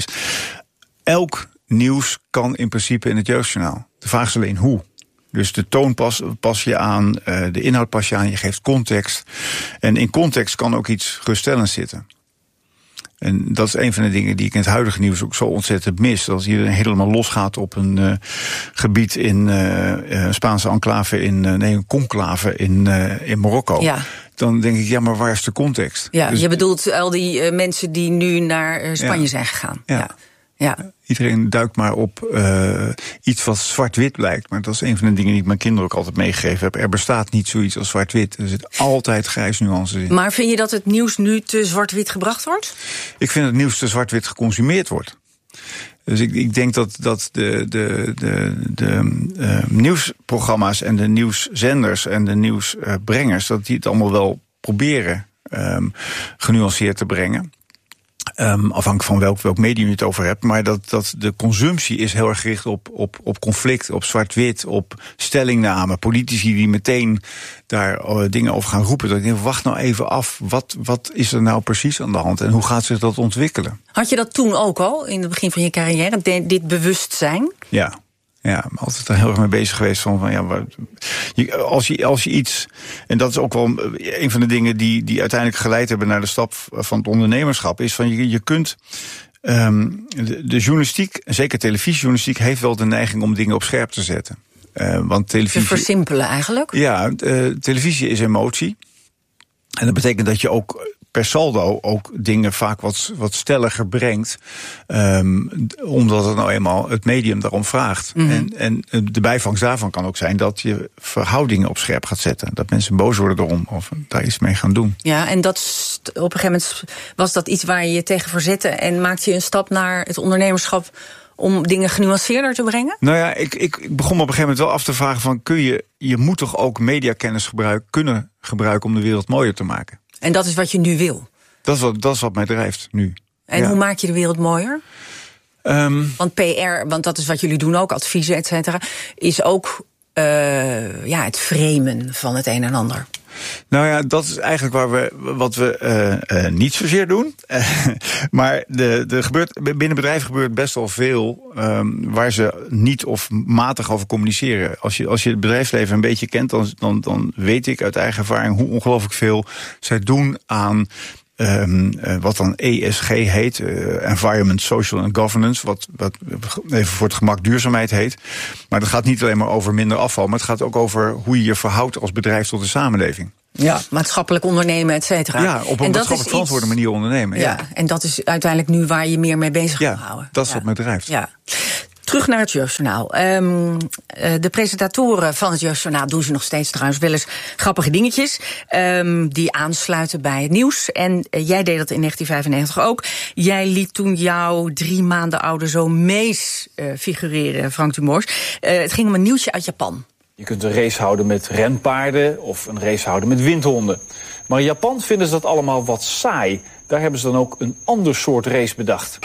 Elk nieuws kan in principe in het Jeugdjournaal. De vraag is alleen hoe. Dus de toon pas, pas je aan, uh, de inhoud pas je aan, je geeft context. En in context kan ook iets geruststellends zitten. En dat is een van de dingen die ik in het huidige nieuws ook zo ontzettend mis. Dat je helemaal losgaat op een uh, gebied in uh, uh, Spaanse enclave, in, uh, nee, een conclave in, uh, in Marokko. Ja. Dan denk ik, ja, maar waar is de context? Ja, dus, je bedoelt al die uh, mensen die nu naar uh, Spanje ja. zijn gegaan. Ja. ja. Ja. Iedereen duikt maar op uh, iets wat zwart-wit lijkt. Maar dat is een van de dingen die ik mijn kinderen ook altijd meegegeven heb. Er bestaat niet zoiets als zwart-wit. Er zit altijd grijs nuances in. Maar vind je dat het nieuws nu te zwart-wit gebracht wordt? Ik vind dat het nieuws te zwart-wit geconsumeerd wordt. Dus ik, ik denk dat, dat de, de, de, de uh, nieuwsprogramma's en de nieuwszenders en de nieuwsbrengers, dat die het allemaal wel proberen um, genuanceerd te brengen. Um, afhankelijk van welk, welk medium je het over hebt. Maar dat, dat de consumptie is heel erg gericht op, op, op conflict, op zwart-wit, op stellingname. Politici die meteen daar uh, dingen over gaan roepen. Dat ik denk, wacht nou even af. Wat, wat is er nou precies aan de hand? En hoe gaat zich dat ontwikkelen? Had je dat toen ook al, in het begin van je carrière? Dit bewustzijn? Ja. Ja, maar altijd er heel erg mee bezig geweest van, van ja, als je, als je iets, en dat is ook wel een van de dingen die, die uiteindelijk geleid hebben naar de stap van het ondernemerschap, is van je, je kunt, um, de, de journalistiek, zeker televisiejournalistiek, heeft wel de neiging om dingen op scherp te zetten. Uh, want televisie, te versimpelen eigenlijk? Ja, uh, televisie is emotie. En dat betekent dat je ook per saldo ook dingen vaak wat, wat stelliger brengt. Um, omdat het nou eenmaal het medium daarom vraagt. Mm-hmm. En, en de bijvangst daarvan kan ook zijn dat je verhoudingen op scherp gaat zetten. Dat mensen boos worden erom of daar iets mee gaan doen. Ja, en dat op een gegeven moment was dat iets waar je je tegen verzette en maakte je een stap naar het ondernemerschap om dingen genuanceerder te brengen? Nou ja, ik, ik, ik begon me op een gegeven moment wel af te vragen van, kun je, je moet toch ook mediakennis gebruiken, kunnen gebruiken om de wereld mooier te maken? En dat is wat je nu wil? Dat is wat, dat is wat mij drijft nu. En ja. Hoe maak je de wereld mooier? Um, want P R, want dat is wat jullie doen ook, adviezen, et cetera, is ook uh, ja, het framen van het een en ander. Nou ja, dat is eigenlijk waar we, wat we uh, uh, niet zozeer doen. maar de, de gebeurt, binnen bedrijven gebeurt best wel veel um, waar ze niet of matig over communiceren. Als je, als je het bedrijfsleven een beetje kent, dan, dan, dan weet ik uit eigen ervaring hoe ongelooflijk veel zij doen aan Um, uh, wat dan E S G heet, uh, Environment, Social and Governance, wat, wat even voor het gemak duurzaamheid heet. Maar dat gaat niet alleen maar over minder afval, maar het gaat ook over hoe je je verhoudt als bedrijf tot de samenleving. Ja, maatschappelijk ondernemen, et cetera. Ja, op een maatschappelijk verantwoorde manier ondernemen. Ja, ja, en dat is uiteindelijk nu waar je meer mee bezig ja, wil houden. dat is ja. wat mij drijft. Ja. Terug naar het Jeugdjournaal. Um, uh, de presentatoren van het Jeugdjournaal doen ze nog steeds trouwens wel eens grappige dingetjes. Um, die aansluiten bij het nieuws. En uh, jij deed dat in negentien vijfennegentig ook. Jij liet toen jouw drie maanden oude zoon Mees uh, figureren, Frank Dumors. Uh, het ging om een nieuwtje uit Japan. Je kunt een race houden met renpaarden of een race houden met windhonden. Maar in Japan vinden ze dat allemaal wat saai. Daar hebben ze dan ook een ander soort race bedacht.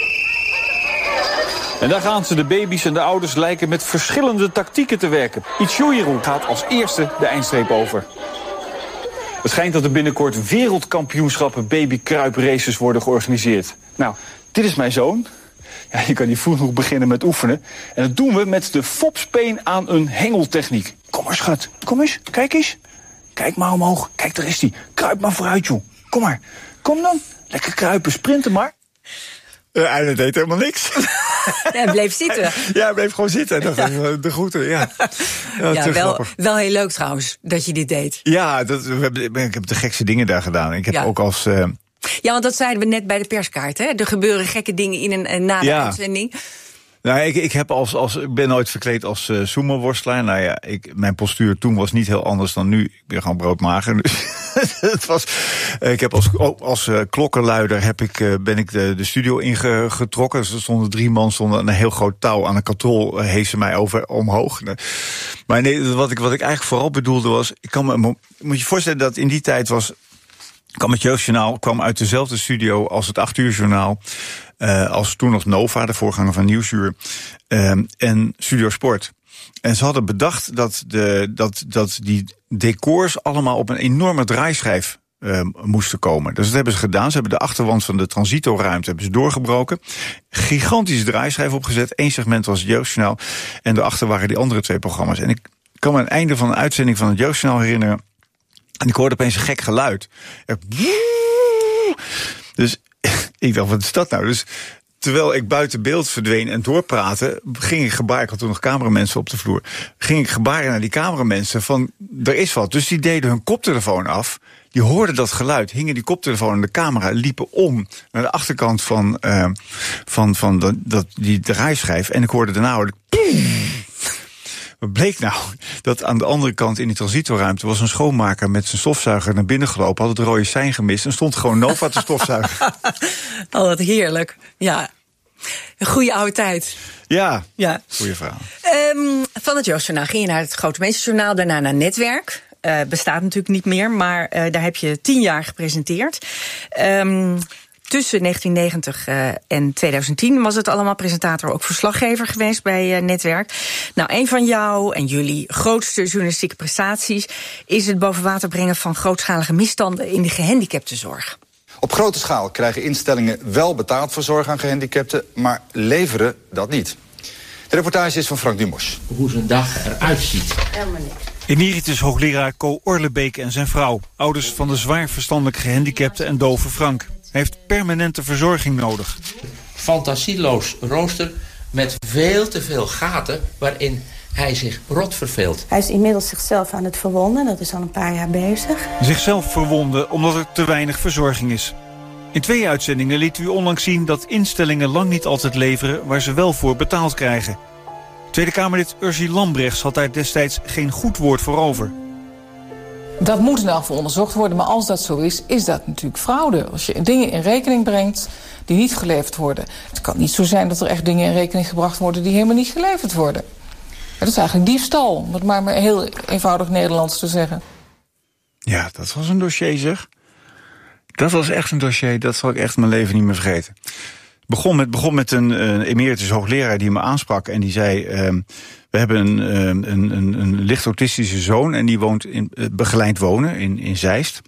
En daar gaan ze, de baby's en de ouders lijken met verschillende tactieken te werken. Ichiro gaat als eerste de eindstreep over. Het schijnt dat er binnenkort wereldkampioenschappen babykruipraces worden georganiseerd. Nou, dit is mijn zoon. Ja, je kan niet vroeg genoeg beginnen met oefenen. En dat doen we met de fopspeen aan een hengeltechniek. Kom maar, schat. Kom eens. Kijk eens. Kijk maar omhoog. Kijk, daar is hij. Kruip maar vooruit, joh. Kom maar. Kom dan. Lekker kruipen. Sprinten maar. Uh, hij deed helemaal niks. Ja, hij bleef zitten. Ja, hij bleef gewoon zitten. Dat ja. De groeten, ja. Ja, ja wel, wel heel leuk trouwens, dat je dit deed. Ja, dat, we hebben, ik heb de gekste dingen daar gedaan. Ik heb ja. ook als... Uh... Ja, want dat zeiden we net bij de perskaart, hè? Er gebeuren gekke dingen in en na de ja. uitzending. Nou, ik, ik, heb als, als, ik ben nooit verkleed als uh, sumo-worstelaar. Nou ja, ik, mijn postuur toen was niet heel anders dan nu. Ik ben gewoon broodmager. Dus het was, uh, ik heb als, oh, als uh, klokkenluider heb ik, uh, ben ik de, de studio ingetrokken. Dus er stonden drie man, stonden een heel groot touw aan een katrol, uh, hees ze mij over omhoog. Maar nee, wat ik, wat ik eigenlijk vooral bedoelde was, ik kan me, moet je voorstellen dat in die tijd was, kwam het Jeugdjournaal kwam uit dezelfde studio als het acht uur journaal. Uh, als toen nog Nova, de voorganger van Nieuwsuur, uh, en Studio Sport. En ze hadden bedacht dat, de, dat, dat die decors allemaal op een enorme draaischijf uh, moesten komen. Dus dat hebben ze gedaan. Ze hebben de achterwand van de transitoruimte hebben ze doorgebroken. Gigantische draaischijf opgezet. Eén segment was het Jeugdjournaal. En daarachter waren die andere twee programma's. En ik kan me aan het einde van een uitzending van het Jeugdjournaal herinneren. En ik hoorde opeens een gek geluid. Dus ik dacht, wat is dat nou? Dus terwijl ik buiten beeld verdween en doorpraatte, ging ik gebaren, ik had toen nog cameramensen op de vloer, ging ik gebaren naar die cameramensen van, er is wat. Dus die deden hun koptelefoon af, die hoorden dat geluid, hingen die koptelefoon aan de camera, liepen om naar de achterkant van, uh, van, van dat, dat, die draaischijf. En ik hoorde daarna, hoorde ik, wat bleek nou? Dat aan de andere kant in die transitorruimte was een schoonmaker met zijn stofzuiger naar binnen gelopen, had het rode sein gemist en stond gewoon Nova te stofzuigen. Oh, wat heerlijk. Ja, een goede oude tijd. Ja, ja. Goeie verhaal. Um, van het Jeugdjournaal ging je naar het Grote Mensenjournaal, daarna naar Netwerk. Uh, bestaat natuurlijk niet meer, maar uh, daar heb je tien jaar gepresenteerd. Um, Tussen negentien negentig uh, en tweeduizend tien was het allemaal presentator, ook verslaggever geweest bij uh, Netwerk. Nou, een van jou en jullie grootste journalistieke prestaties is het boven water brengen van grootschalige misstanden in de gehandicaptenzorg. Op grote schaal krijgen instellingen wel betaald voor zorg aan gehandicapten, maar leveren dat niet. De reportage is van Frank Dumors. Hoe zijn dag eruit ziet. Helemaal niks. Emeritus hoogleraar Co Orlebeek en zijn vrouw, ouders van de zwaar verstandelijk gehandicapte en dove Frank. Hij heeft permanente verzorging nodig. Fantasieloos rooster met veel te veel gaten waarin hij zich rot verveelt. Hij is inmiddels zichzelf aan het verwonden, dat is al een paar jaar bezig. Zichzelf verwonden omdat er te weinig verzorging is. In twee uitzendingen liet u onlangs zien dat instellingen lang niet altijd leveren waar ze wel voor betaald krijgen. Tweede Kamerlid Ursie Lambrechts had daar destijds geen goed woord voor over. Dat moet in elk geval onderzocht worden, maar als dat zo is, is dat natuurlijk fraude. Als je dingen in rekening brengt die niet geleverd worden. Het kan niet zo zijn dat er echt dingen in rekening gebracht worden die helemaal niet geleverd worden. Dat is eigenlijk diefstal, om het maar, maar heel eenvoudig Nederlands te zeggen. Ja, dat was een dossier zeg. Dat was echt een dossier, dat zal ik echt mijn leven niet meer vergeten. begon met, begon met een, een emeritus hoogleraar die me aansprak en die zei... Um, we hebben een, een, een, een licht autistische zoon en die woont in begeleid wonen in, in Zeist.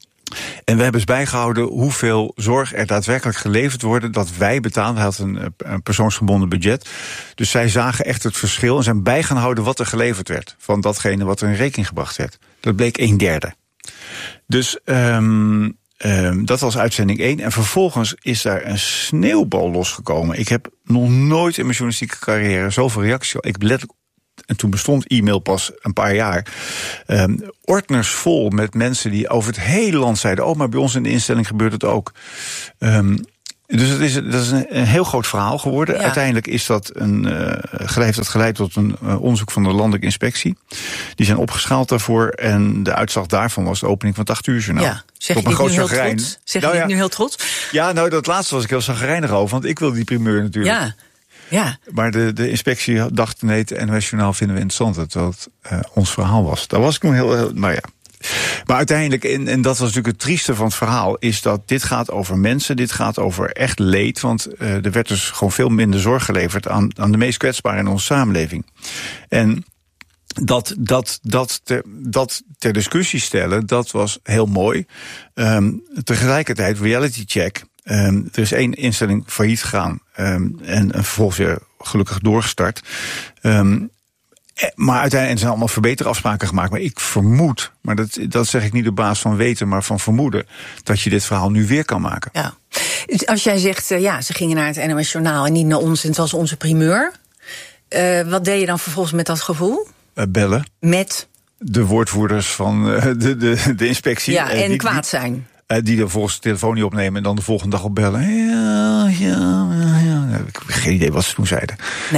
En we hebben eens bijgehouden hoeveel zorg er daadwerkelijk geleverd wordt dat wij betalen. Hij had een, een persoonsgebonden budget. Dus zij zagen echt het verschil en zijn bij gaan houden wat er geleverd werd van datgene wat er in rekening gebracht werd. Dat bleek een derde. Dus um, um, dat was uitzending één. En vervolgens is daar een sneeuwbal losgekomen. Ik heb nog nooit in mijn journalistieke carrière zoveel reacties. Ik heb letterlijk, en toen bestond e-mail pas een paar jaar. Um, ordners vol met mensen die over het hele land zeiden... oh, maar bij ons in de instelling gebeurt het ook. Um, dus het is, dat is een, een heel groot verhaal geworden. Ja. Uiteindelijk is dat een, uh, heeft dat geleid tot een uh, onderzoek van de Landelijke Inspectie. Die zijn opgeschaald daarvoor. En de uitslag daarvan was de opening van het acht uur journaal. Ja. Zeg je dit nu heel trots? Zeg nou, je ja. dit nu heel trots? Ja, nou, dat laatste was ik heel chagrijnig over. Want ik wilde die primeur natuurlijk. Ja. Ja. Maar de, de inspectie dacht, nee, het N O S-journaal vinden we interessant. Terwijl het uh, ons verhaal was. Daar was ik nog heel, heel... Nou ja. Maar uiteindelijk, en, en dat was natuurlijk het trieste van het verhaal... is dat dit gaat over mensen, dit gaat over echt leed. Want uh, er werd dus gewoon veel minder zorg geleverd... aan, aan de meest kwetsbaren in onze samenleving. En dat, dat, dat, ter, dat ter discussie stellen, dat was heel mooi. Um, tegelijkertijd, reality check... Um, er is één instelling failliet gegaan um, en, en vervolgens weer gelukkig doorgestart. Um, maar uiteindelijk zijn allemaal verbeterafspraken gemaakt. Maar ik vermoed, maar dat, dat zeg ik niet op basis van weten, maar van vermoeden, dat je dit verhaal nu weer kan maken. Ja. Als jij zegt, uh, ja, ze gingen naar het N O S-journaal en niet naar ons, en het was onze primeur. Uh, wat deed je dan vervolgens met dat gevoel? Uh, bellen. Met? De woordvoerders van uh, de, de, de inspectie. Ja, en uh, die, kwaad zijn. Uh, die dan volgens de telefoon niet opnemen en dan de volgende dag opbellen. Ja, ja, ja, ja. Ik heb geen idee wat ze toen zeiden.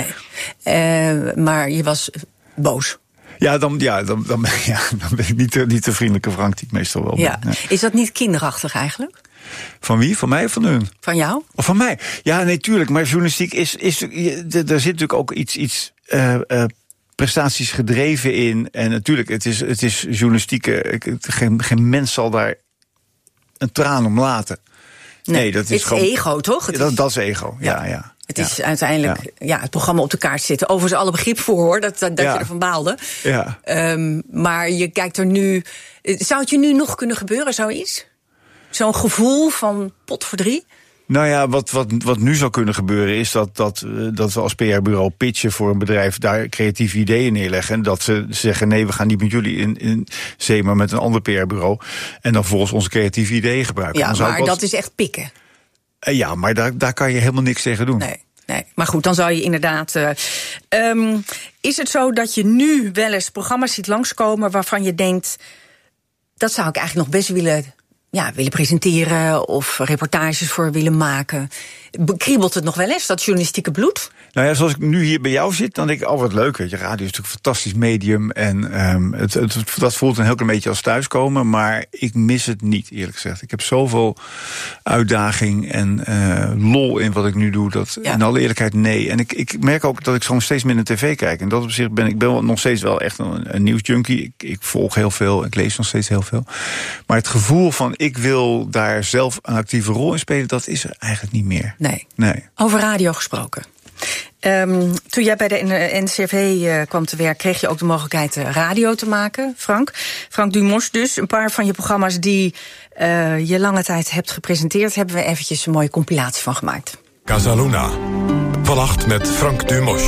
Nee, uh, maar je was boos. Ja, dan, ja, dan, dan, ja, dan ben ik niet, niet de vriendelijke Frank die ik meestal wel ben. Ja. Ja. Is dat niet kinderachtig eigenlijk? Van wie? Van mij of van hun? Van jou? Of van mij? Ja, nee, tuurlijk. Maar journalistiek is... is er zit natuurlijk ook iets... iets uh, uh, prestaties gedreven in. En natuurlijk, het is, het is journalistieke... Geen, geen mens zal daar een traan om laten. Nee, nee dat is het gewoon... ego, toch? Het dat, is, dat is ego, ja, ja. ja. Het is ja. uiteindelijk ja. Ja, het programma op de kaart zitten. Overigens alle begrip voor, hoor, dat, dat ja. je ervan baalde. Ja. Um, maar je kijkt er nu... Zou het je nu nog kunnen gebeuren, zoiets? Zo'n gevoel van potverdrie? Nou ja, wat, wat, wat nu zou kunnen gebeuren is dat, dat, dat we als P R-bureau pitchen voor een bedrijf, daar creatieve ideeën neerleggen. En dat ze zeggen, nee, we gaan niet met jullie in, in zee, maar met een ander P R-bureau. En dan volgens onze creatieve ideeën gebruiken. Ja, maar wat... dat is echt pikken. Uh, ja, maar daar, daar kan je helemaal niks tegen doen. Nee. Nee, maar goed, dan zou je inderdaad... Uh, um, is het zo dat je nu wel eens programma's ziet langskomen waarvan je denkt, dat zou ik eigenlijk nog best willen... Ja, willen presenteren of reportages voor willen maken? Kriebelt het nog wel eens, dat journalistieke bloed? Nou ja, zoals ik nu hier bij jou zit, dan denk ik, oh wat leuk. Je radio is natuurlijk een fantastisch medium. En um, het, het, dat voelt een heel klein beetje als thuiskomen. Maar ik mis het niet, eerlijk gezegd. Ik heb zoveel uitdaging en uh, lol in wat ik nu doe. Dat, ja. In alle eerlijkheid, nee. En ik, ik merk ook dat ik gewoon steeds minder tv kijk. En dat op zich ben ik ben nog steeds wel echt een, een nieuwsjunkie. Ik, ik volg heel veel, ik lees nog steeds heel veel. Maar het gevoel van, ik wil daar zelf een actieve rol in spelen, dat is er eigenlijk niet meer. Nee. nee. Over radio gesproken. Um, toen jij bij de N C R V uh, kwam te werk, kreeg je ook de mogelijkheid uh, radio te maken, Frank. Frank Dumos dus. Een paar van je programma's die uh, je lange tijd hebt gepresenteerd, hebben we eventjes een mooie compilatie van gemaakt. Casaluna. Vannacht met Frank Dumos.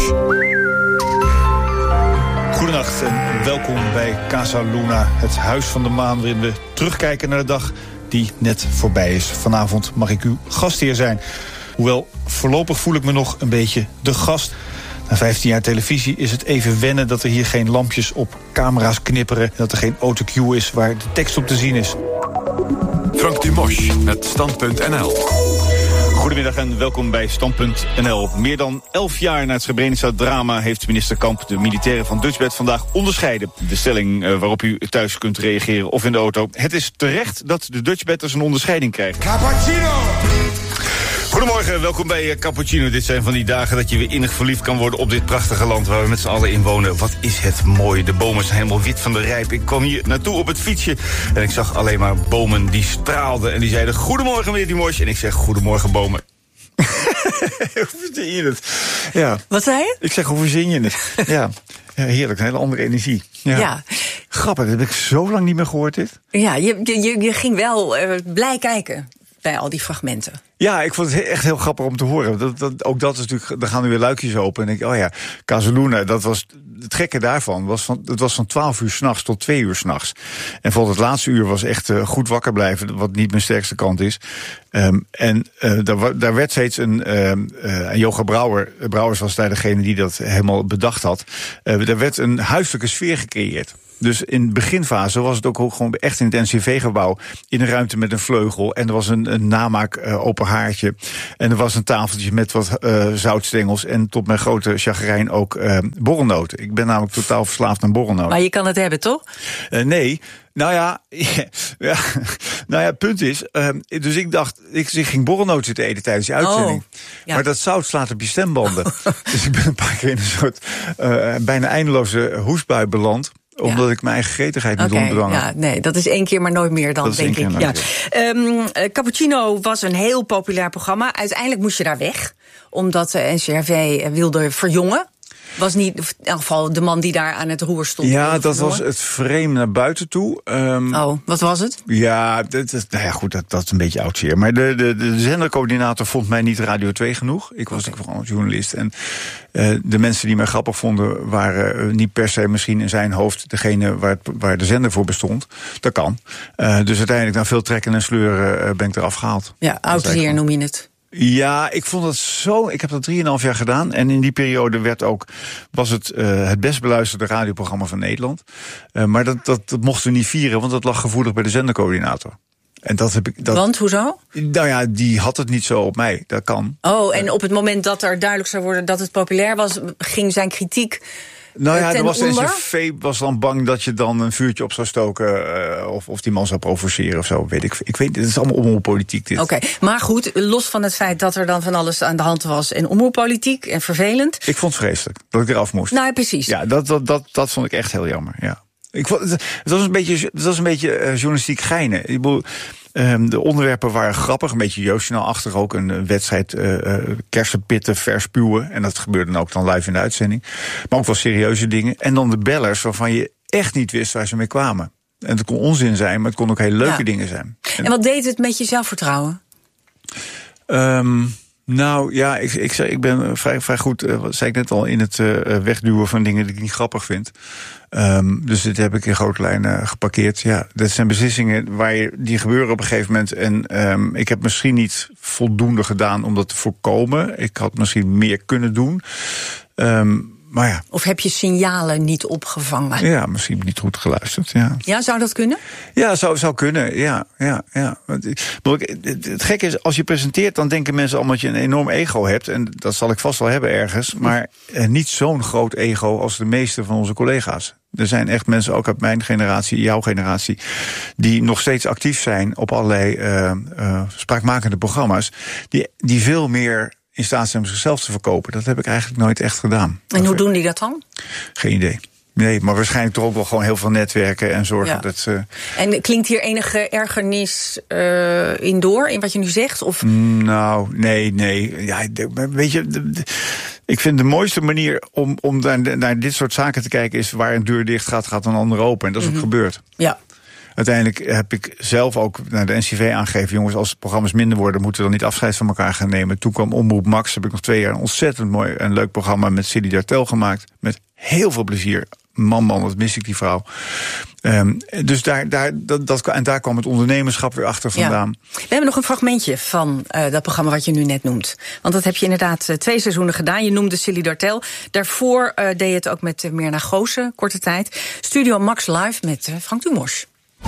Goedenacht en welkom bij Casaluna, het huis van de maan, waarin we terugkijken naar de dag die net voorbij is. Vanavond mag ik uw gastheer zijn. Hoewel, voorlopig voel ik me nog een beetje de gast. Na vijftien jaar televisie is het even wennen dat er hier geen lampjes op camera's knipperen en dat er geen autocue is waar de tekst op te zien is. Frank Dumos met Stand punt N L. Goedemiddag en welkom bij Stand punt N L. Meer dan elf jaar na het Srebrenica-drama heeft minister Kamp de militairen van Dutchbed vandaag onderscheiden. De stelling uh, waarop u thuis kunt reageren of in de auto. Het is terecht dat de Dutchbedders een onderscheiding krijgen. Cappuccino! Goedemorgen, welkom bij Cappuccino. Dit zijn van die dagen dat je weer innig verliefd kan worden op dit prachtige land waar we met z'n allen in wonen. Wat is het mooi. De bomen zijn helemaal wit van de rijp. Ik kwam hier naartoe op het fietsje en ik zag alleen maar bomen die straalden. En die zeiden, goedemorgen meneer Dumos. En ik zeg, goedemorgen bomen. Hoe verzin je het? Ja. Wat zei je? Ik zeg, hoe verzin je het? ja. ja, heerlijk, een hele andere energie. Ja. ja. Grappig, dat heb ik zo lang niet meer gehoord, dit. Ja, je, je, je ging wel uh, blij kijken bij al die fragmenten. Ja, ik vond het echt heel grappig om te horen. Dat, dat, ook dat is natuurlijk, er gaan nu weer luikjes open. En ik denk, oh ja, Casaluna, dat was het gekke daarvan. Was van, het was van twaalf uur 's nachts tot twee uur 's nachts. En bijvoorbeeld het laatste uur was echt uh, goed wakker blijven, wat niet mijn sterkste kant is. Um, en uh, daar, daar werd steeds een, um, uh, Joga Brouwer, Brouwers was daar degene die dat helemaal bedacht had. Uh, er werd een huiselijke sfeer gecreëerd. Dus in de beginfase was het ook gewoon echt in het N C V-gebouw... in een ruimte met een vleugel. En er was een, een namaak uh, open haartje. En er was een tafeltje met wat uh, zoutstengels. En tot mijn grote chagrijn ook uh, borrelnoten. Ik ben namelijk totaal verslaafd aan borrelnoten. Maar je kan het hebben, toch? Uh, nee. Nou ja, ja, nou ja, het punt is, uh, dus ik dacht, ik, ik ging borrelnoten zitten eten tijdens die uitzending. Oh, ja. Maar dat zout slaat op je stembanden. Dus ik ben een paar keer in een soort uh, bijna eindeloze hoestbui beland. Omdat ja. ik mijn eigen gretigheid niet okay, onderdwangen. Ja, nee, dat is één keer maar nooit meer dan, denk ik. Ja. Um, uh, Cappuccino was een heel populair programma. Uiteindelijk moest je daar weg, omdat de N C R V wilde verjongen. Was niet, in elk geval, de man die daar aan het roer stond. Ja, dat was het frame naar buiten toe. Um, oh, wat was het? Ja, dat, dat, nou ja, goed, dat, dat is een beetje oud zeer. Maar de, de, de zendercoördinator vond mij niet Radio twee genoeg. Ik was natuurlijk okay. vooral een journalist. En uh, de mensen die mij grappig vonden waren uh, niet per se misschien in zijn hoofd degene waar, het, waar de zender voor bestond. Dat kan. Uh, dus uiteindelijk na veel trekken en sleuren uh, ben ik eraf gehaald. Ja, oud zeer noem je het. Ja, ik vond het zo. Ik heb dat drieënhalf jaar gedaan. En in die periode werd ook, was het uh, het best beluisterde radioprogramma van Nederland. Uh, maar dat, dat, dat mochten we niet vieren, want dat lag gevoelig bij de zendercoördinator. En dat heb ik. Dat, want hoezo? Nou ja, die had het niet zo op mij. Dat kan. Oh, en op het moment dat er duidelijk zou worden dat het populair was, ging zijn kritiek. Nou ja, er was de N C R V was dan bang dat je dan een vuurtje op zou stoken. Uh, of, of die man zou provoceren of zo. Weet ik. Ik weet, het is allemaal omroeppolitiek dit. Oké, okay, maar goed, los van het feit dat er dan van alles aan de hand was en omroeppolitiek en vervelend. Ik vond het vreselijk dat ik eraf moest. Nou, precies. Ja, dat, dat, dat, dat vond ik echt heel jammer. Ja. Ik vond, het was een beetje, het was een beetje uh, journalistiek geinen. Ik bedoel, Um, de onderwerpen waren grappig, een beetje jeugdjournaalachtig. Ook een wedstrijd uh, uh, kersenpitten verspuwen. En dat gebeurde dan ook dan live in de uitzending. Maar ook wel serieuze dingen. En dan de bellers waarvan je echt niet wist waar ze mee kwamen. En het kon onzin zijn, maar het kon ook hele leuke ja. dingen zijn. En, en wat deed het met je zelfvertrouwen? Um, nou ja, ik, ik, ik ben vrij, vrij goed, uh, zei ik net al, in het uh, wegduwen van dingen die ik niet grappig vind. Um, dus dit heb ik in grote lijnen uh, geparkeerd. Ja, dat zijn beslissingen waar je, die gebeuren op een gegeven moment. En um, ik heb misschien niet voldoende gedaan om dat te voorkomen. Ik had misschien meer kunnen doen. Um, maar ja. Of heb je signalen niet opgevangen? Ja, misschien niet goed geluisterd. Ja, ja zou dat kunnen? Ja, zou, zou kunnen. Ja, ja, ja. Het gekke is, als je presenteert, dan denken mensen allemaal dat je een enorm ego hebt. En dat zal ik vast wel hebben ergens. Maar eh, niet zo'n groot ego als de meeste van onze collega's. Er zijn echt mensen, ook uit mijn generatie, jouw generatie, die nog steeds actief zijn op allerlei uh, uh, spraakmakende programma's. Die, die veel meer in staat zijn om zichzelf te verkopen. Dat heb ik eigenlijk nooit echt gedaan. En hoe doen die dat dan? Geen idee. Nee, maar waarschijnlijk toch ook wel gewoon heel veel netwerken en zorgen ja. dat... Uh... En klinkt hier enige ergernis uh, in door, in wat je nu zegt? Of... Nou, nee, nee. Ja, weet je, de, de, ik vind de mooiste manier om, om naar, naar dit soort zaken te kijken is waar een deur dicht gaat, gaat een ander open. En dat is mm-hmm. ook gebeurd. Ja. Uiteindelijk heb ik zelf ook naar de N C V aangegeven, jongens, als programma's minder worden, moeten we dan niet afscheid van elkaar gaan nemen. Toen kwam Omroep Max, heb ik nog twee jaar een ontzettend mooi en leuk programma met Silly Dartel gemaakt. Met heel veel plezier. Man, man, wat mis ik die vrouw. Um, dus daar, daar, dat, dat, en daar kwam het ondernemerschap weer achter vandaan. Ja. We hebben nog een fragmentje van uh, dat programma wat je nu net noemt. Want dat heb je inderdaad uh, twee seizoenen gedaan. Je noemde Silly Dartel. Daarvoor uh, deed je het ook met uh, Mirna Goossen, korte tijd. Studio Max Live met uh, Frank Dumos.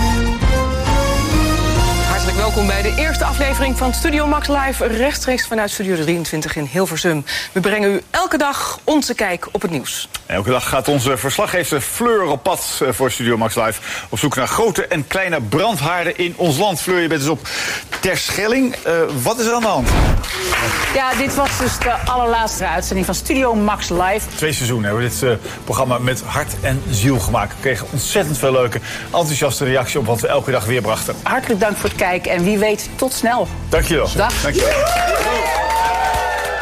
Hartelijk welkom bij de eerste aflevering van Studio Max Live, rechtstreeks vanuit Studio drieëntwintig in Hilversum. We brengen u elke dag onze kijk op het nieuws. Elke dag gaat onze verslaggever Fleur op pad voor Studio Max Live, op zoek naar grote en kleine brandhaarden in ons land. Fleur, je bent dus op Terschelling. Uh, wat is er aan de hand? Ja, dit was dus de allerlaatste uitzending van Studio Max Live. Twee seizoenen hebben we dit uh, programma met hart en ziel gemaakt. We kregen ontzettend veel leuke, enthousiaste reactie op wat we elke dag weer brachten. Hartelijk dank voor het kijken en wie weet tot snel. Dankjewel. Dag. Dankjewel.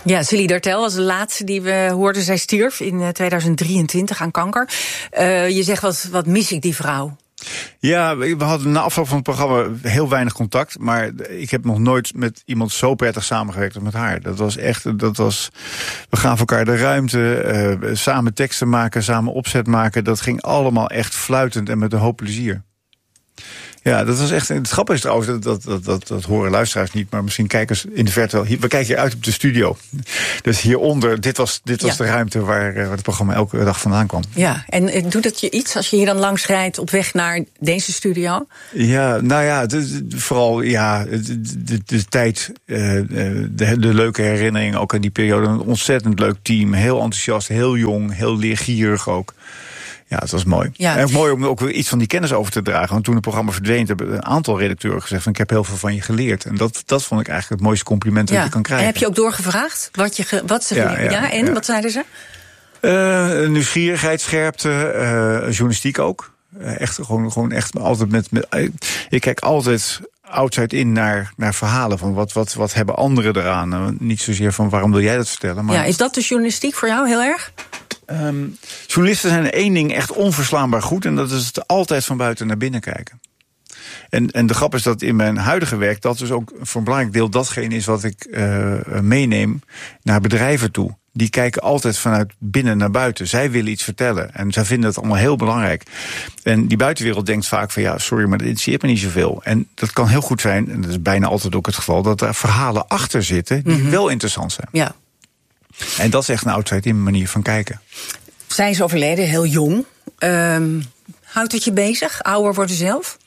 Ja, Celie Dartel was de laatste die we hoorden. Zij stierf in tweeduizend drieëntwintig aan kanker. Uh, je zegt, wat, wat mis ik die vrouw? Ja, we hadden na afloop van het programma heel weinig contact. Maar ik heb nog nooit met iemand zo prettig samengewerkt als met haar. Dat was echt, dat was, we gaven elkaar de ruimte, uh, samen teksten maken, samen opzet maken. Dat ging allemaal echt fluitend en met een hoop plezier. Ja, dat was echt. Het grappige is trouwens, dat, dat, dat, dat, dat horen luisteraars niet, maar misschien kijkers in de verte wel. Hier, we kijken hier uit op de studio. Dus hieronder, dit was, dit was ja. de ruimte waar, waar het programma elke dag vandaan kwam. Ja, en doet het je iets als je hier dan langs rijdt op weg naar deze studio? Ja, nou ja, de, de, vooral ja, de, de, de tijd, uh, de, de leuke herinneringen ook aan die periode. Een ontzettend leuk team, heel enthousiast, heel jong, heel leergierig ook. Ja, het was mooi. Ja. En ook mooi om ook weer iets van die kennis over te dragen. Want toen het programma verdween, hebben een aantal redacteuren gezegd van ik heb heel veel van je geleerd. En dat, dat vond ik eigenlijk het mooiste compliment ja. dat je kan krijgen. En heb je ook doorgevraagd wat, je ge, wat ze ja, geleerd? Ja, ja, en? Ja. Wat zeiden ze? Uh, nieuwsgierigheid, scherpte, uh, journalistiek ook. Uh, echt gewoon, gewoon echt altijd met. met uh, ik kijk altijd outside in naar, naar verhalen van wat, wat, wat hebben anderen eraan. Uh, niet zozeer van waarom wil jij dat vertellen. Maar... Ja, is dat de journalistiek voor jou heel erg? Um, journalisten zijn één ding echt onverslaanbaar goed. En dat is het altijd van buiten naar binnen kijken. En, en de grap is dat in mijn huidige werk dat dus ook voor een belangrijk deel datgene is wat ik uh, meeneem naar bedrijven toe. Die kijken altijd vanuit binnen naar buiten. Zij willen iets vertellen. En zij vinden het allemaal heel belangrijk. En die buitenwereld denkt vaak van ja, sorry, maar dat interesseert me niet zoveel. En dat kan heel goed zijn, en dat is bijna altijd ook het geval, dat er verhalen achter zitten die mm-hmm. wel interessant zijn. Ja. En dat is echt een outside-in manier van kijken. Zij is overleden, heel jong. Um, houdt het je bezig? Ouder worden zelf?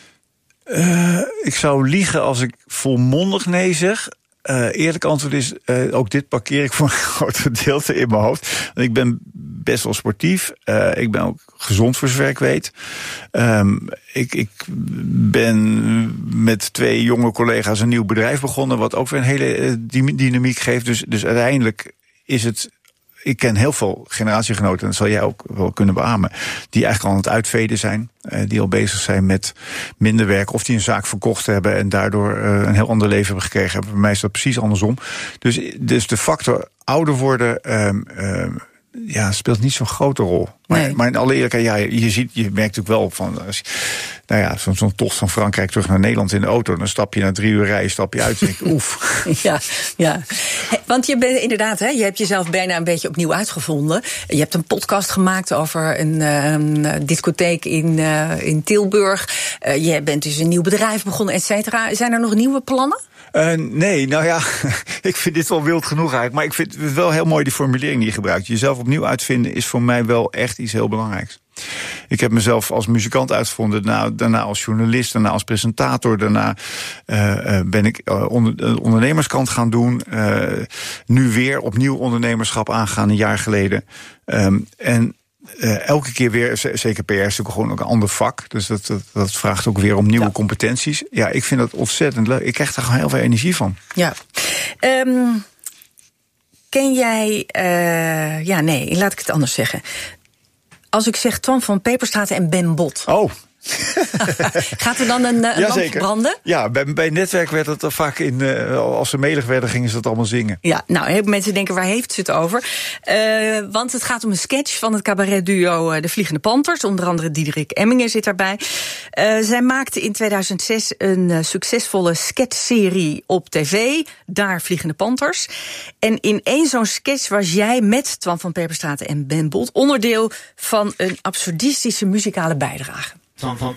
Uh, ik zou liegen als ik volmondig nee zeg. Uh, eerlijk antwoord is, uh, ook dit parkeer ik voor een groot gedeelte in mijn hoofd. Want ik ben best wel sportief. Uh, ik ben ook gezond voor zover ik weet. Um, ik, ik ben met twee jonge collega's een nieuw bedrijf begonnen, wat ook weer een hele uh, dynamiek geeft. Dus, dus uiteindelijk is het. Ik ken heel veel generatiegenoten, en dat zal jij ook wel kunnen beamen, die eigenlijk al aan het uitveden zijn. Uh, die al bezig zijn met minder werk, of die een zaak verkocht hebben en daardoor uh, een heel ander leven hebben gekregen hebben. Bij mij is dat precies andersom. Dus, dus de factor ouder worden um, um, ja, speelt niet zo'n grote rol. Maar, nee. maar in alle eerlijkheid, ja, je, ziet, je merkt natuurlijk wel van. Als je, nou ja, zo'n, zo'n tocht van Frankrijk terug naar Nederland in de auto, dan stap je na drie uur rijden, stap je uit en denk oef. Ja, ja. Want je bent inderdaad, hè, je hebt jezelf bijna een beetje opnieuw uitgevonden. Je hebt een podcast gemaakt over een, een discotheek in, uh, in Tilburg. Uh, je bent dus een nieuw bedrijf begonnen, et cetera. Zijn er nog nieuwe plannen? Uh, nee, nou ja, ik vind dit wel wild genoeg eigenlijk. Maar ik vind het wel heel mooi die formulering die je gebruikt. Jezelf opnieuw uitvinden is voor mij wel echt iets heel belangrijks. Ik heb mezelf als muzikant uitgevonden, daarna, daarna als journalist, daarna als presentator. Daarna uh, ben ik uh, onder, de ondernemerskant gaan doen. Uh, nu weer opnieuw ondernemerschap aangaan, een jaar geleden. Um, en Uh, elke keer weer, zeker P R is natuurlijk gewoon ook een ander vak. Dus dat, dat, dat vraagt ook weer om nieuwe ja. competenties. Ja, ik vind dat ontzettend leuk. Ik krijg daar gewoon heel veel energie van. Ja. Um, ken jij... Uh, ja, nee, laat ik het anders zeggen. Als ik zeg Twan van Peperstraten en Ben Bot. Oh. Gaat er dan een, een ja, lamp branden? Ja, bij, bij Netwerk werd het vaak in. Uh, als ze melig werden, gingen ze dat allemaal zingen. Ja, nou, heel veel mensen denken, waar heeft ze het over? Uh, want het gaat om een sketch van het cabaretduo uh, De Vliegende Panthers. Onder andere Diederik Emmingen zit daarbij. Uh, zij maakte in tweeduizend zes een uh, succesvolle sketchserie op tv. Daar Vliegende Panthers. En in één zo'n sketch was jij met Twan van Peperstraten en Ben Bot onderdeel van een absurdistische muzikale bijdrage. Twan van